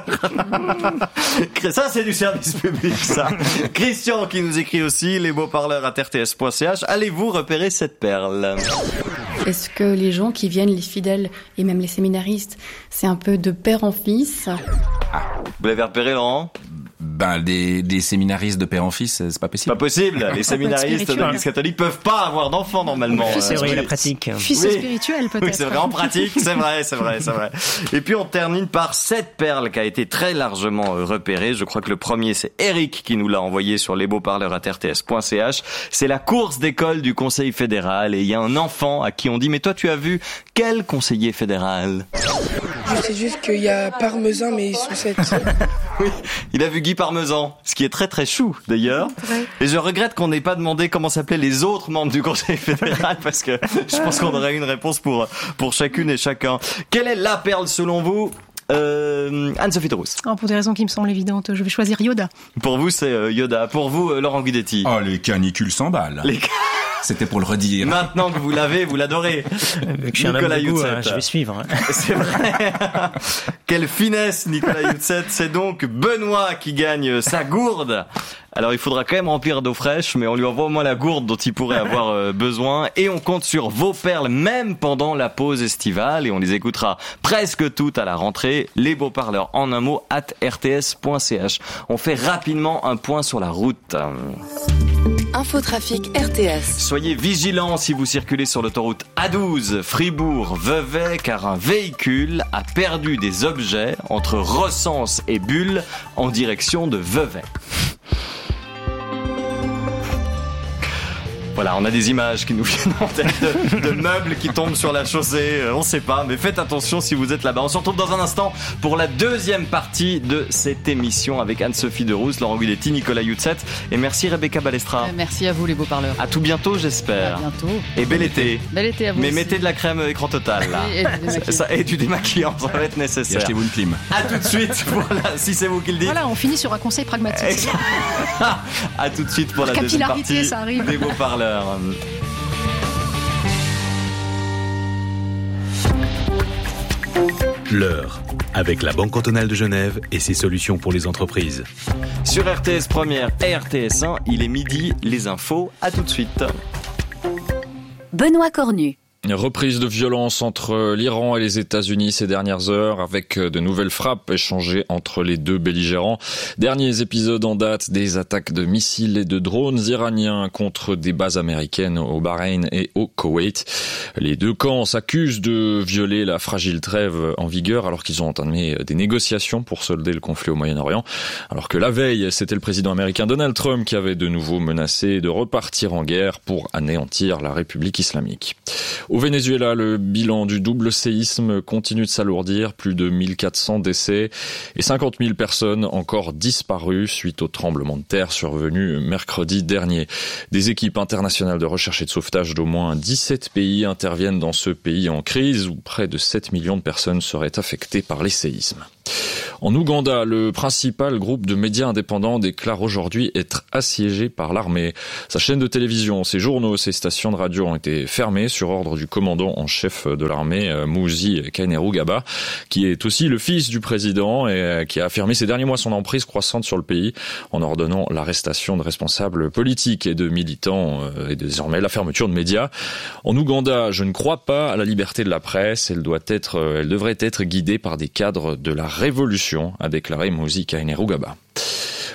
Ça, c'est du service public, ça. Christian qui nous écrit aussi les beaux-parleurs à rts.ch. Allez-vous repérer cette perle? Est-ce que les gens qui viennent, les fidèles et même les séminaristes, c'est un peu de père en fils? Vous l'avez repéré, Laurent? Des séminaristes de père en fils, c'est pas possible. Pas possible. Les séminaristes de l'Église catholique peuvent pas avoir d'enfants normalement. C'est vrai, la pratique. Fils spirituel peut-être. Oui, c'est vrai, en pratique, c'est vrai. Et puis on termine par cette perle qui a été très largement repérée. Je crois que le premier, c'est Eric qui nous l'a envoyé sur lesbeauxparleurs@rts.ch. C'est la course d'école du Conseil fédéral et il y a un enfant à qui on dit « Mais toi, tu as vu quel conseiller fédéral ?» Je sais juste qu'il y a Parmesan, mais ils sont 7. Oui, il a vu Guy Parmesan, ce qui est très très chou d'ailleurs. Et je regrette qu'on n'ait pas demandé comment s'appelaient les autres membres du Conseil fédéral parce que je pense qu'on aurait une réponse pour chacune et chacun. Quelle est la perle selon vous? Anne-Sophie de Rousse. Pour des raisons qui me semblent évidentes, je vais choisir Yoda. Pour vous, c'est Yoda. Pour vous, Laurent Guidetti. Oh, les canicules s'embalent. C'était pour le redire. Maintenant que vous l'avez, vous l'adorez. Nicolas Youtset. Je vais suivre. C'est vrai. Quelle finesse, Nicolas Youtset. C'est donc Benoît qui gagne sa gourde. Alors il faudra quand même remplir d'eau fraîche, mais on lui envoie au moins la gourde dont il pourrait avoir besoin. Et on compte sur vos perles même pendant la pause estivale. Et on les écoutera presque toutes à la rentrée. Les beaux-parleurs en un mot @rts.ch. On fait rapidement un point sur la route. Infotrafic RTS. Soyez vigilants si vous circulez sur l'autoroute A12 Fribourg-Vevey car un véhicule a perdu des objets entre Recense et Bulle en direction de Vevey. Voilà, on a des images qui nous viennent en tête de meubles qui tombent sur la chaussée, on sait pas, mais faites attention si vous êtes là-bas. On se retrouve dans un instant pour la deuxième partie de cette émission avec Anne-Sophie de Rousse, Laurent Guidetti, Nicolas Youtset et merci Rebecca Balestra. Merci à vous les beaux-parleurs. À tout bientôt j'espère. À bientôt. Et bel été. Bel été à vous. Mais aussi. Mettez de la crème écran total là. Et du démaquillant, ça va être nécessaire. Et achetez-vous une clim. À tout de suite, voilà, si c'est vous qui le dites. Voilà, on finit sur un conseil pragmatique. À tout de suite pour la deuxième partie ça arrive. des beaux-parleurs. L'heure, avec la Banque cantonale de Genève et ses solutions pour les entreprises. Sur RTS Première et RTS1, il est midi, les infos, à tout de suite. Benoît Cornu. Reprise de violence entre l'Iran et les États-Unis ces dernières heures avec de nouvelles frappes échangées entre les deux belligérants. Derniers épisodes en date des attaques de missiles et de drones iraniens contre des bases américaines au Bahreïn et au Koweït. Les deux camps s'accusent de violer la fragile trêve en vigueur alors qu'ils ont entamé des négociations pour solder le conflit au Moyen-Orient. Alors que la veille, c'était le président américain Donald Trump qui avait de nouveau menacé de repartir en guerre pour anéantir la République islamique. Au Venezuela, le bilan du double séisme continue de s'alourdir, plus de 1400 décès et 50 000 personnes encore disparues suite au tremblement de terre survenu mercredi dernier. Des équipes internationales de recherche et de sauvetage d'au moins 17 pays interviennent dans ce pays en crise où près de 7 millions de personnes seraient affectées par les séismes. En Ouganda, le principal groupe de médias indépendants déclare aujourd'hui être assiégé par l'armée. Sa chaîne de télévision, ses journaux, ses stations de radio ont été fermés sur ordre du commandant en chef de l'armée, Muhoozi Kainerugaba, qui est aussi le fils du président et qui a affirmé ces derniers mois son emprise croissante sur le pays en ordonnant l'arrestation de responsables politiques et de militants et désormais la fermeture de médias. En Ouganda, je ne crois pas à la liberté de la presse. Elle devrait être guidée par des cadres de la révolution, a déclaré Muhoozi Kainerugaba.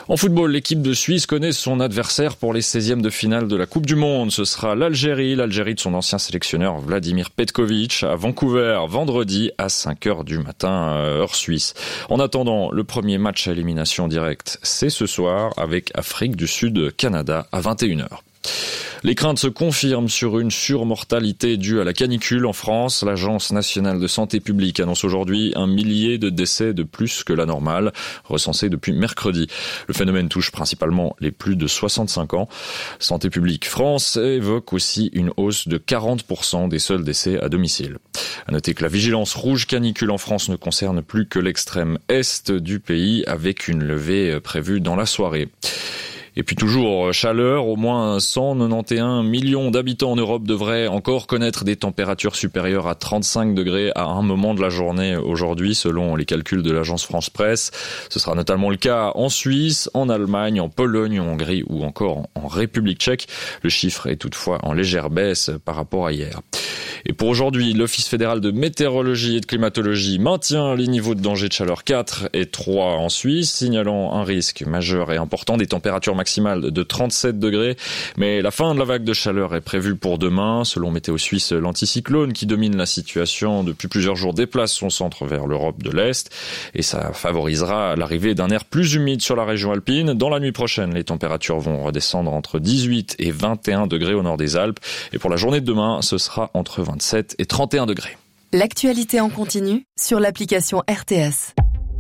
En football, l'équipe de Suisse connaît son adversaire pour les 16e de finale de la Coupe du Monde. Ce sera l'Algérie de son ancien sélectionneur Vladimir Petkovic à Vancouver, vendredi à 5h du matin, heure suisse. En attendant, le premier match à élimination directe, c'est ce soir avec Afrique du Sud-Canada à 21h. Les craintes se confirment sur une surmortalité due à la canicule en France. L'Agence nationale de santé publique annonce aujourd'hui 1 millier de décès de plus que la normale, recensés depuis mercredi. Le phénomène touche principalement les plus de 65 ans. Santé publique France évoque aussi une hausse de 40% des seuls décès à domicile. À noter que la vigilance rouge canicule en France ne concerne plus que l'extrême est du pays, avec une levée prévue dans la soirée. Et puis toujours chaleur, au moins 191 millions d'habitants en Europe devraient encore connaître des températures supérieures à 35 degrés à un moment de la journée aujourd'hui, selon les calculs de l'agence France Presse. Ce sera notamment le cas en Suisse, en Allemagne, en Pologne, en Hongrie ou encore en République tchèque. Le chiffre est toutefois en légère baisse par rapport à hier. Et pour aujourd'hui, l'Office fédéral de météorologie et de climatologie maintient les niveaux de danger de chaleur 4 et 3 en Suisse, signalant un risque majeur et important des températures maximales de 37 degrés. Mais la fin de la vague de chaleur est prévue pour demain. Selon Météo Suisse, l'anticyclone qui domine la situation depuis plusieurs jours déplace son centre vers l'Europe de l'Est et ça favorisera l'arrivée d'un air plus humide sur la région alpine. Dans la nuit prochaine, les températures vont redescendre entre 18 et 21 degrés au nord des Alpes. Et pour la journée de demain, ce sera entre 27 et 31 degrés. L'actualité en continu sur l'application RTS.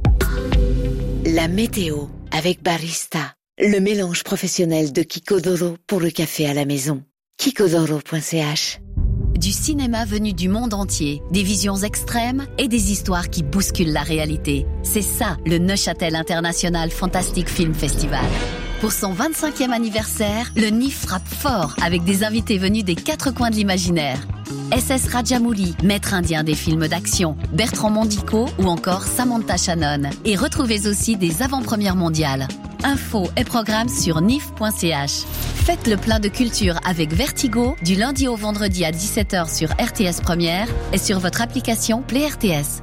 La météo avec Barista, le mélange professionnel de Kikodoro pour le café à la maison. Kikodoro.ch. Du cinéma venu du monde entier, des visions extrêmes et des histoires qui bousculent la réalité. C'est ça, le Neuchâtel International Fantastic Film Festival. Pour son 25e anniversaire, le NIF frappe fort avec des invités venus des 4 coins de l'imaginaire. SS Rajamouli, maître indien des films d'action, Bertrand Mondico ou encore Samantha Shannon. Et retrouvez aussi des avant-premières mondiales. Infos et programmes sur nif.ch. Faites le plein de culture avec Vertigo du lundi au vendredi à 17h sur RTS Première et sur votre application Play RTS.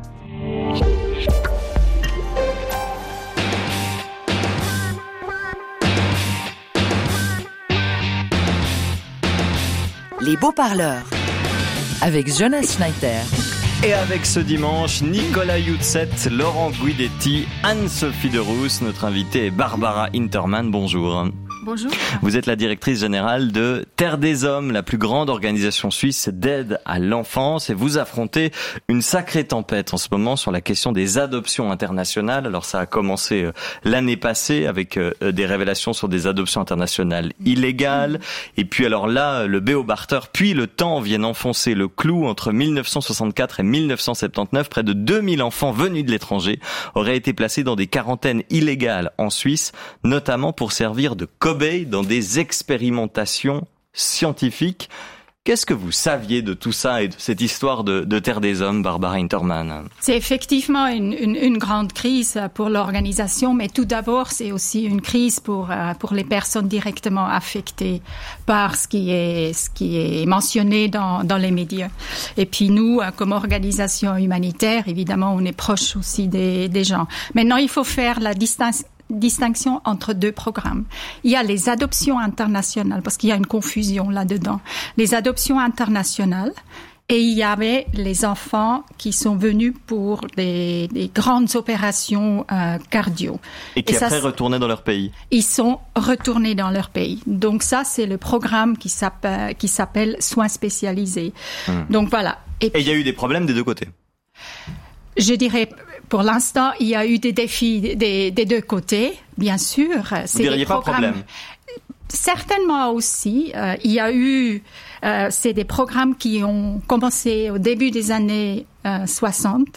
Les beaux-parleurs avec Jonas Schneider. Et avec ce dimanche, Nicolas Youtset, Laurent Guidetti, Anne-Sophie Derousse. Notre invitée est Barbara Interman. Bonjour. Bonjour. Vous êtes la directrice générale de Terre des Hommes, la plus grande organisation suisse d'aide à l'enfance, et vous affrontez une sacrée tempête en ce moment sur la question des adoptions internationales. Alors ça a commencé l'année passée avec des révélations sur des adoptions internationales illégales, et puis alors là, le Beobachter puis le temps viennent enfoncer le clou. Entre 1964 et 1979, près de 2000 enfants venus de l'étranger auraient été placés dans des quarantaines illégales en Suisse, notamment pour servir de cobayes dans des expérimentations scientifiques. Qu'est-ce que vous saviez de tout ça et de cette histoire de Terre des Hommes, Barbara Interman? C'est effectivement une grande crise pour l'organisation, mais tout d'abord, c'est aussi une crise pour les personnes directement affectées par ce qui est mentionné dans les médias. Et puis nous, comme organisation humanitaire, évidemment, on est proche aussi des gens. Maintenant, il faut faire la distinction entre 2 programmes. Il y a les adoptions internationales, parce qu'il y a une confusion là-dedans. Les adoptions internationales, et il y avait les enfants qui sont venus pour des grandes opérations cardio. Et qui après retournaient dans leur pays. Ils sont retournés dans leur pays. Donc ça, c'est le programme qui s'appelle soins spécialisés. Donc voilà. Et il y a eu des problèmes des 2 côtés. Je dirais, pour l'instant, il y a eu des défis des 2 côtés, bien sûr. Vous diriez pas problème? Certainement aussi. Il y a eu, c'est des programmes qui ont commencé au début des années 60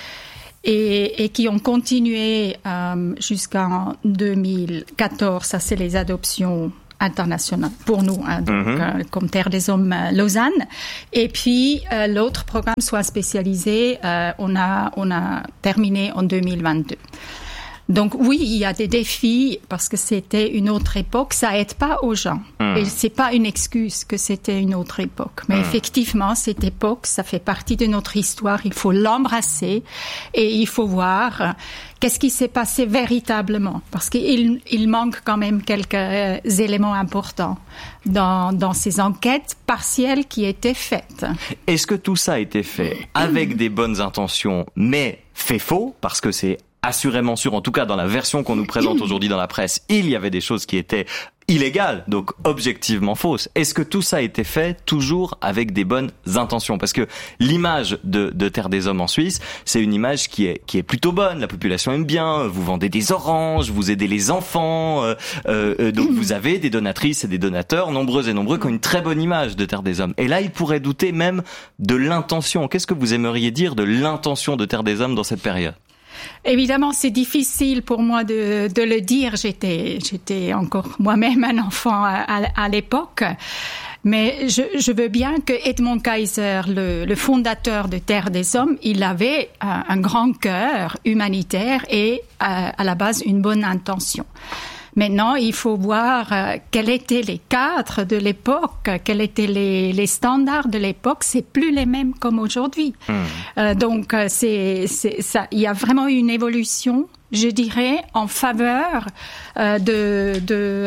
et qui ont continué jusqu'en 2014. Ça, c'est les adoptions internationales pour nous, comme Terre des Hommes Lausanne. Et puis l'autre programme, soit spécialisé, on a terminé en 2022. Donc oui, il y a des défis parce que c'était une autre époque. Ça aide pas aux gens. Et c'est pas une excuse que c'était une autre époque. Mais effectivement, cette époque, ça fait partie de notre histoire. Il faut l'embrasser et il faut voir qu'est-ce qui s'est passé véritablement. Parce qu'il manque quand même quelques éléments importants dans ces enquêtes partielles qui étaient faites. Est-ce que tout ça a été fait avec des bonnes intentions, mais fait faux, parce que c'est assurément sûr, en tout cas dans la version qu'on nous présente aujourd'hui dans la presse, il y avait des choses qui étaient illégales, donc objectivement fausses. Est-ce que tout ça a été fait toujours avec des bonnes intentions? Parce que l'image de Terre des Hommes en Suisse, c'est une image qui est plutôt bonne. La population aime bien. Vous vendez des oranges, vous aidez les enfants. Donc vous avez des donatrices et des donateurs nombreux et nombreux qui ont une très bonne image de Terre des Hommes. Et là, ils pourraient douter même de l'intention. Qu'est-ce que vous aimeriez dire de l'intention de Terre des Hommes dans cette période? Évidemment, c'est difficile pour moi de le dire. J'étais encore moi-même un enfant à l'époque. Mais je veux bien que Edmond Kaiser, le fondateur de Terre des Hommes, il avait un grand cœur humanitaire et à la base une bonne intention. Maintenant, il faut voir quels étaient les cadres de l'époque, quels étaient les standards de l'époque. C'est plus les mêmes comme aujourd'hui. Donc, c'est ça. Il y a vraiment une évolution, je dirais, en faveur de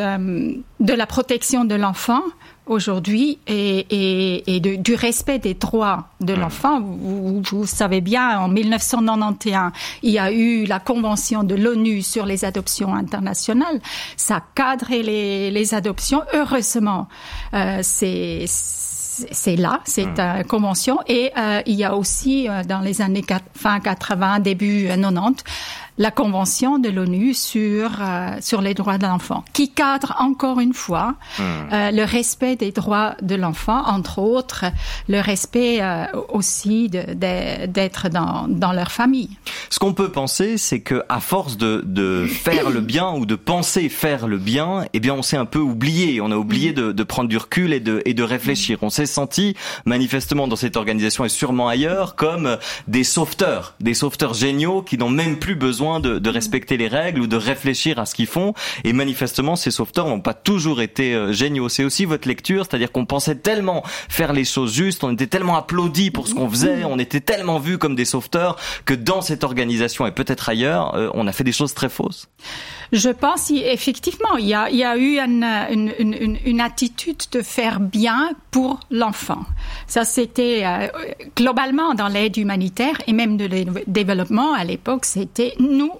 la protection de l'enfant aujourd'hui et du respect des droits de l'enfant. Vous savez bien, en 1991, il y a eu la Convention de l'ONU sur les adoptions internationales. Ça cadrait les adoptions. Heureusement, c'est là, cette convention. Et il y a aussi, dans les années fin 80, début 90, la Convention de l'ONU sur les droits de l'enfant, qui cadre encore une fois le respect des droits de l'enfant, entre autres le respect aussi d'être dans leur famille. Ce qu'on peut penser, c'est que à force de faire le bien ou de penser faire le bien, eh bien on s'est un peu oublié. On a oublié de prendre du recul et de réfléchir. On s'est senti manifestement dans cette organisation et sûrement ailleurs comme des sauveteurs géniaux qui n'ont même plus besoin de respecter les règles ou de réfléchir à ce qu'ils font. Et manifestement, ces sauveteurs n'ont pas toujours été géniaux. C'est aussi votre lecture, c'est-à-dire qu'on pensait tellement faire les choses justes, on était tellement applaudis pour ce qu'on faisait, on était tellement vus comme des sauveteurs que dans cette organisation et peut-être ailleurs, on a fait des choses très fausses. Je pense effectivement, il y a eu une attitude de faire bien pour l'enfant. Ça, c'était globalement dans l'aide humanitaire et même de développement à l'époque, c'était nous.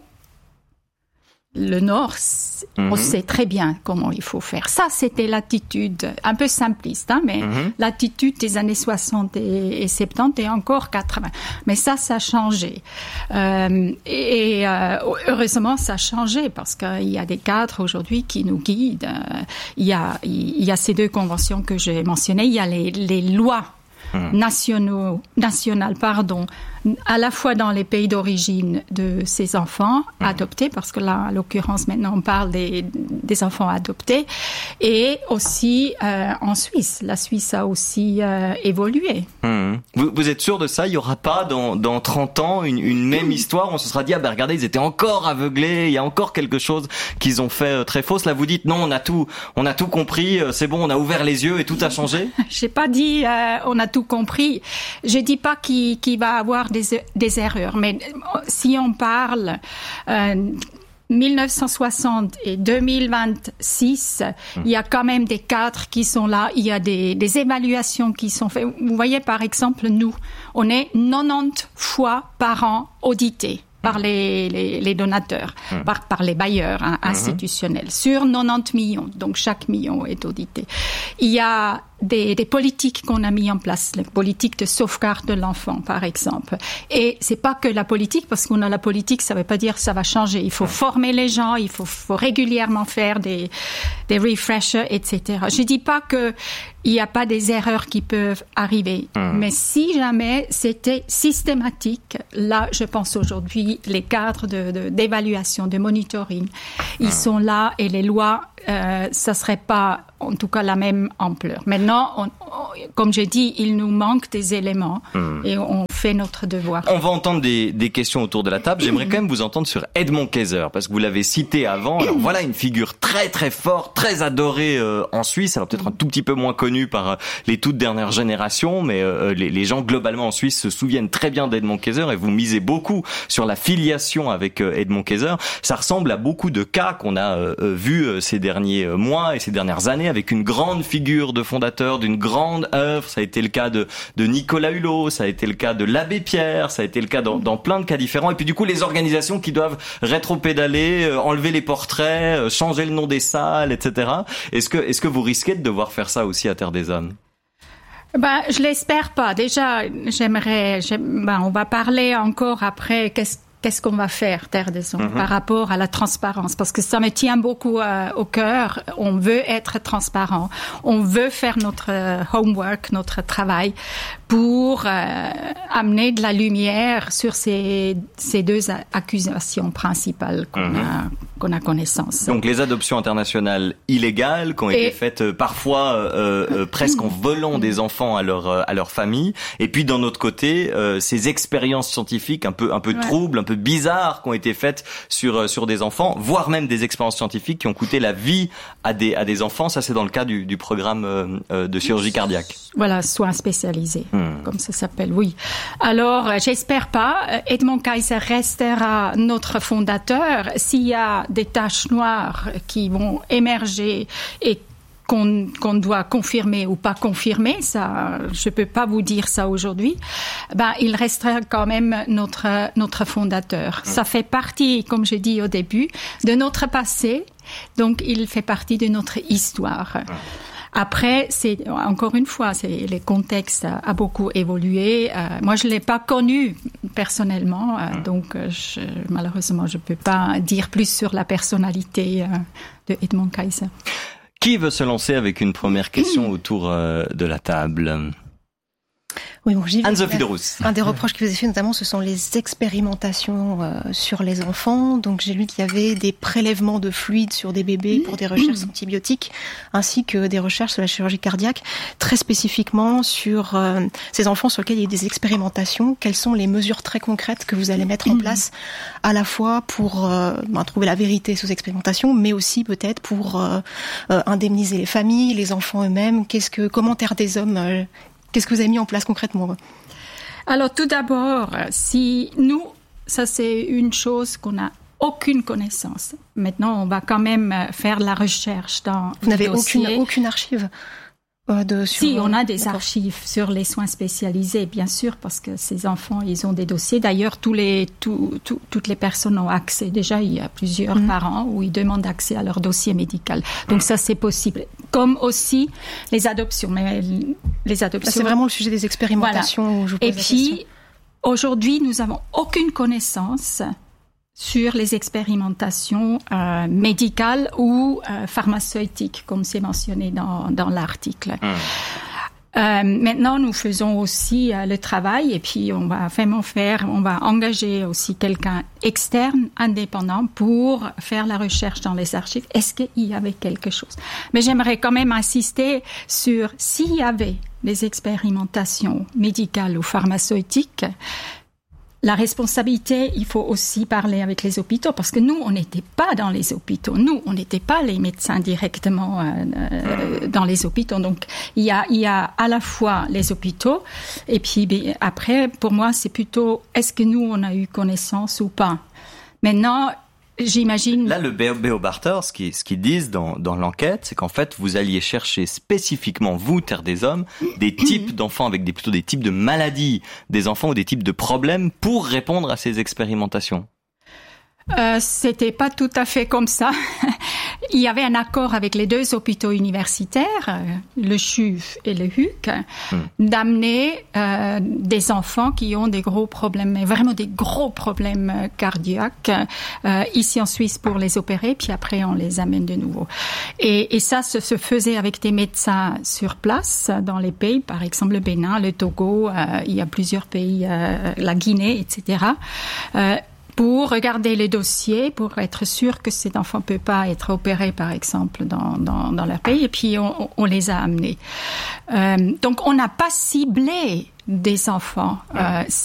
Le Nord, on sait très bien comment il faut faire. Ça, c'était l'attitude un peu simpliste, mais l'attitude des années 60 et 70 et encore 80. Mais ça a changé. Heureusement, ça a changé parce qu'il y a des cadres aujourd'hui qui nous guident. Il y a ces deux conventions que j'ai mentionnées. Il y a les lois nationales, à la fois dans les pays d'origine de ces enfants adoptés, parce que là, en l'occurrence, maintenant, on parle des enfants adoptés, et aussi en Suisse. La Suisse a aussi évolué. Vous êtes sûr de ça? Il n'y aura pas dans 30 ans une même histoire? On se sera dit, regardez, ils étaient encore aveuglés, il y a encore quelque chose qu'ils ont fait très fausse. Là, vous dites, non, on a tout compris, c'est bon, on a ouvert les yeux et tout a changé? J'ai pas dit, on a tout compris. Je dis pas qu'il va avoir des erreurs, mais si on parle 1960 et 2026, il y a quand même des cadres qui sont là, il y a des évaluations qui sont faites. Vous voyez, par exemple, nous, on est 90 fois par an audités par les donateurs, par les bailleurs institutionnels, sur 90 millions. Donc, chaque million est audité. Il y a des politiques qu'on a mis en place, les politiques de sauvegarde de l'enfant, par exemple. Et c'est pas que la politique, parce qu'on a la politique, ça veut pas dire que ça va changer. Il faut former les gens, il faut régulièrement faire des refreshers, etc. Je dis pas que il y a pas des erreurs qui peuvent arriver. Mais si jamais c'était systématique, là, je pense aujourd'hui, les cadres d'évaluation, de monitoring, ils sont là et les lois, ça serait pas, en tout cas, la même ampleur. Maintenant, comme j'ai dit, il nous manque des éléments et on fait notre devoir. On va entendre des questions autour de la table. J'aimerais quand même vous entendre sur Edmond Kayser, parce que vous l'avez cité avant. Alors voilà une figure très très forte, très adorée en Suisse. Alors peut-être un tout petit peu moins connue par les toutes dernières générations, mais les gens globalement en Suisse se souviennent très bien d'Edmond Kayser, et vous misez beaucoup sur la filiation avec Edmond Kayser. Ça ressemble à beaucoup de cas qu'on a vus ces derniers mois et ces dernières années, avec une grande figure de fondateur d'une grande œuvre. Ça a été le cas de Nicolas Hulot, ça a été le cas de l'abbé Pierre, ça a été le cas dans plein de cas différents. Et puis du coup, les organisations qui doivent rétro-pédaler, enlever les portraits, changer le nom des salles, etc. Est-ce que vous risquez de devoir faire ça aussi à Terre des Hommes? Je l'espère pas. Déjà, on va parler encore après qu'est-ce qu'on va faire, Terre des Hommes, par rapport à la transparence, parce que ça me tient beaucoup au cœur. On veut être transparent, on veut faire notre homework, notre travail, pour amener de la lumière sur ces deux accusations principales qu'on a connaissance. Donc les adoptions internationales illégales qui ont été faites parfois presque en volant des enfants à leur famille, et puis d'un autre côté ces expériences scientifiques un peu troubles, un peu bizarres qui ont été faites sur des enfants, voire même des expériences scientifiques qui ont coûté la vie à des enfants. Ça c'est dans le cas du programme de chirurgie cardiaque. Voilà, soins spécialisés. Comme ça s'appelle, oui. Alors, j'espère pas. Edmond Kayser restera notre fondateur. S'il y a des taches noires qui vont émerger et qu'on doit confirmer ou pas confirmer, ça, je peux pas vous dire ça aujourd'hui. Il restera quand même notre fondateur. Ça fait partie, comme j'ai dit au début, de notre passé. Donc, il fait partie de notre histoire. Après, c'est encore une fois, les contextes a beaucoup évolué. Moi, je l'ai pas connu personnellement, donc malheureusement, je peux pas dire plus sur la personnalité de Edmond Kayser. Qui veut se lancer avec une première question autour de la table? Oui, bon, Anne-Sophie de Rousse. Un des reproches qui vous est fait notamment, ce sont les expérimentations sur les enfants. Donc j'ai lu qu'il y avait des prélèvements de fluides sur des bébés pour des recherches antibiotiques, ainsi que des recherches sur la chirurgie cardiaque, très spécifiquement sur ces enfants sur lesquels il y a des expérimentations. Quelles sont les mesures très concrètes que vous allez mettre en place, à la fois pour trouver la vérité sur ces expérimentations, mais aussi peut-être pour indemniser les familles, les enfants eux-mêmes. Comment Terre des Hommes qu'est-ce que vous avez mis en place concrètement? Alors tout d'abord, ça c'est une chose qu'on n'a aucune connaissance. Maintenant, on va quand même faire la recherche dans Vous n'avez aucune archive Si, on a des archives sur les soins spécialisés, bien sûr, parce que ces enfants, ils ont des dossiers. D'ailleurs, toutes les personnes ont accès. Déjà, il y a plusieurs parents où ils demandent accès à leur dossier médical. Donc ça, c'est possible. Comme aussi les adoptions. Mais les adoptions. C'est vraiment le sujet des expérimentations. Voilà. Où je vous pose Et puis, aujourd'hui, nous avons aucune connaissance sur les expérimentations médicales ou pharmaceutiques, comme c'est mentionné dans l'article. Maintenant, nous faisons aussi le travail, et puis on va engager aussi quelqu'un externe, indépendant, pour faire la recherche dans les archives. Est-ce qu'il y avait quelque chose? Mais j'aimerais quand même insister sur s'il y avait des expérimentations médicales ou pharmaceutiques. La responsabilité, il faut aussi parler avec les hôpitaux, parce que nous, on n'était pas dans les hôpitaux. Nous, on n'était pas les médecins directement dans les hôpitaux. Donc, il y a à la fois les hôpitaux, et puis après, pour moi, c'est plutôt est-ce que nous, on a eu connaissance ou pas. Maintenant, j'imagine. Là, le B.O. Barter, ce qu'ils disent dans l'enquête, c'est qu'en fait, vous alliez chercher spécifiquement, vous, Terre des Hommes, des types d'enfants avec plutôt des types de maladies des enfants ou des types de problèmes pour répondre à ces expérimentations. C'était pas tout à fait comme ça. Il y avait un accord avec les deux hôpitaux universitaires, le CHUV et le HUC, d'amener des enfants qui ont des gros problèmes, mais vraiment des gros problèmes cardiaques, ici en Suisse pour les opérer, puis après on les amène de nouveau. Et ça se faisait avec des médecins sur place dans les pays, par exemple le Bénin, le Togo, il y a plusieurs pays, la Guinée, etc., pour regarder les dossiers, pour être sûr que cet enfant ne peut pas être opéré, par exemple, dans leur pays, et puis on les a amenés. Donc, on n'a pas ciblé des enfants.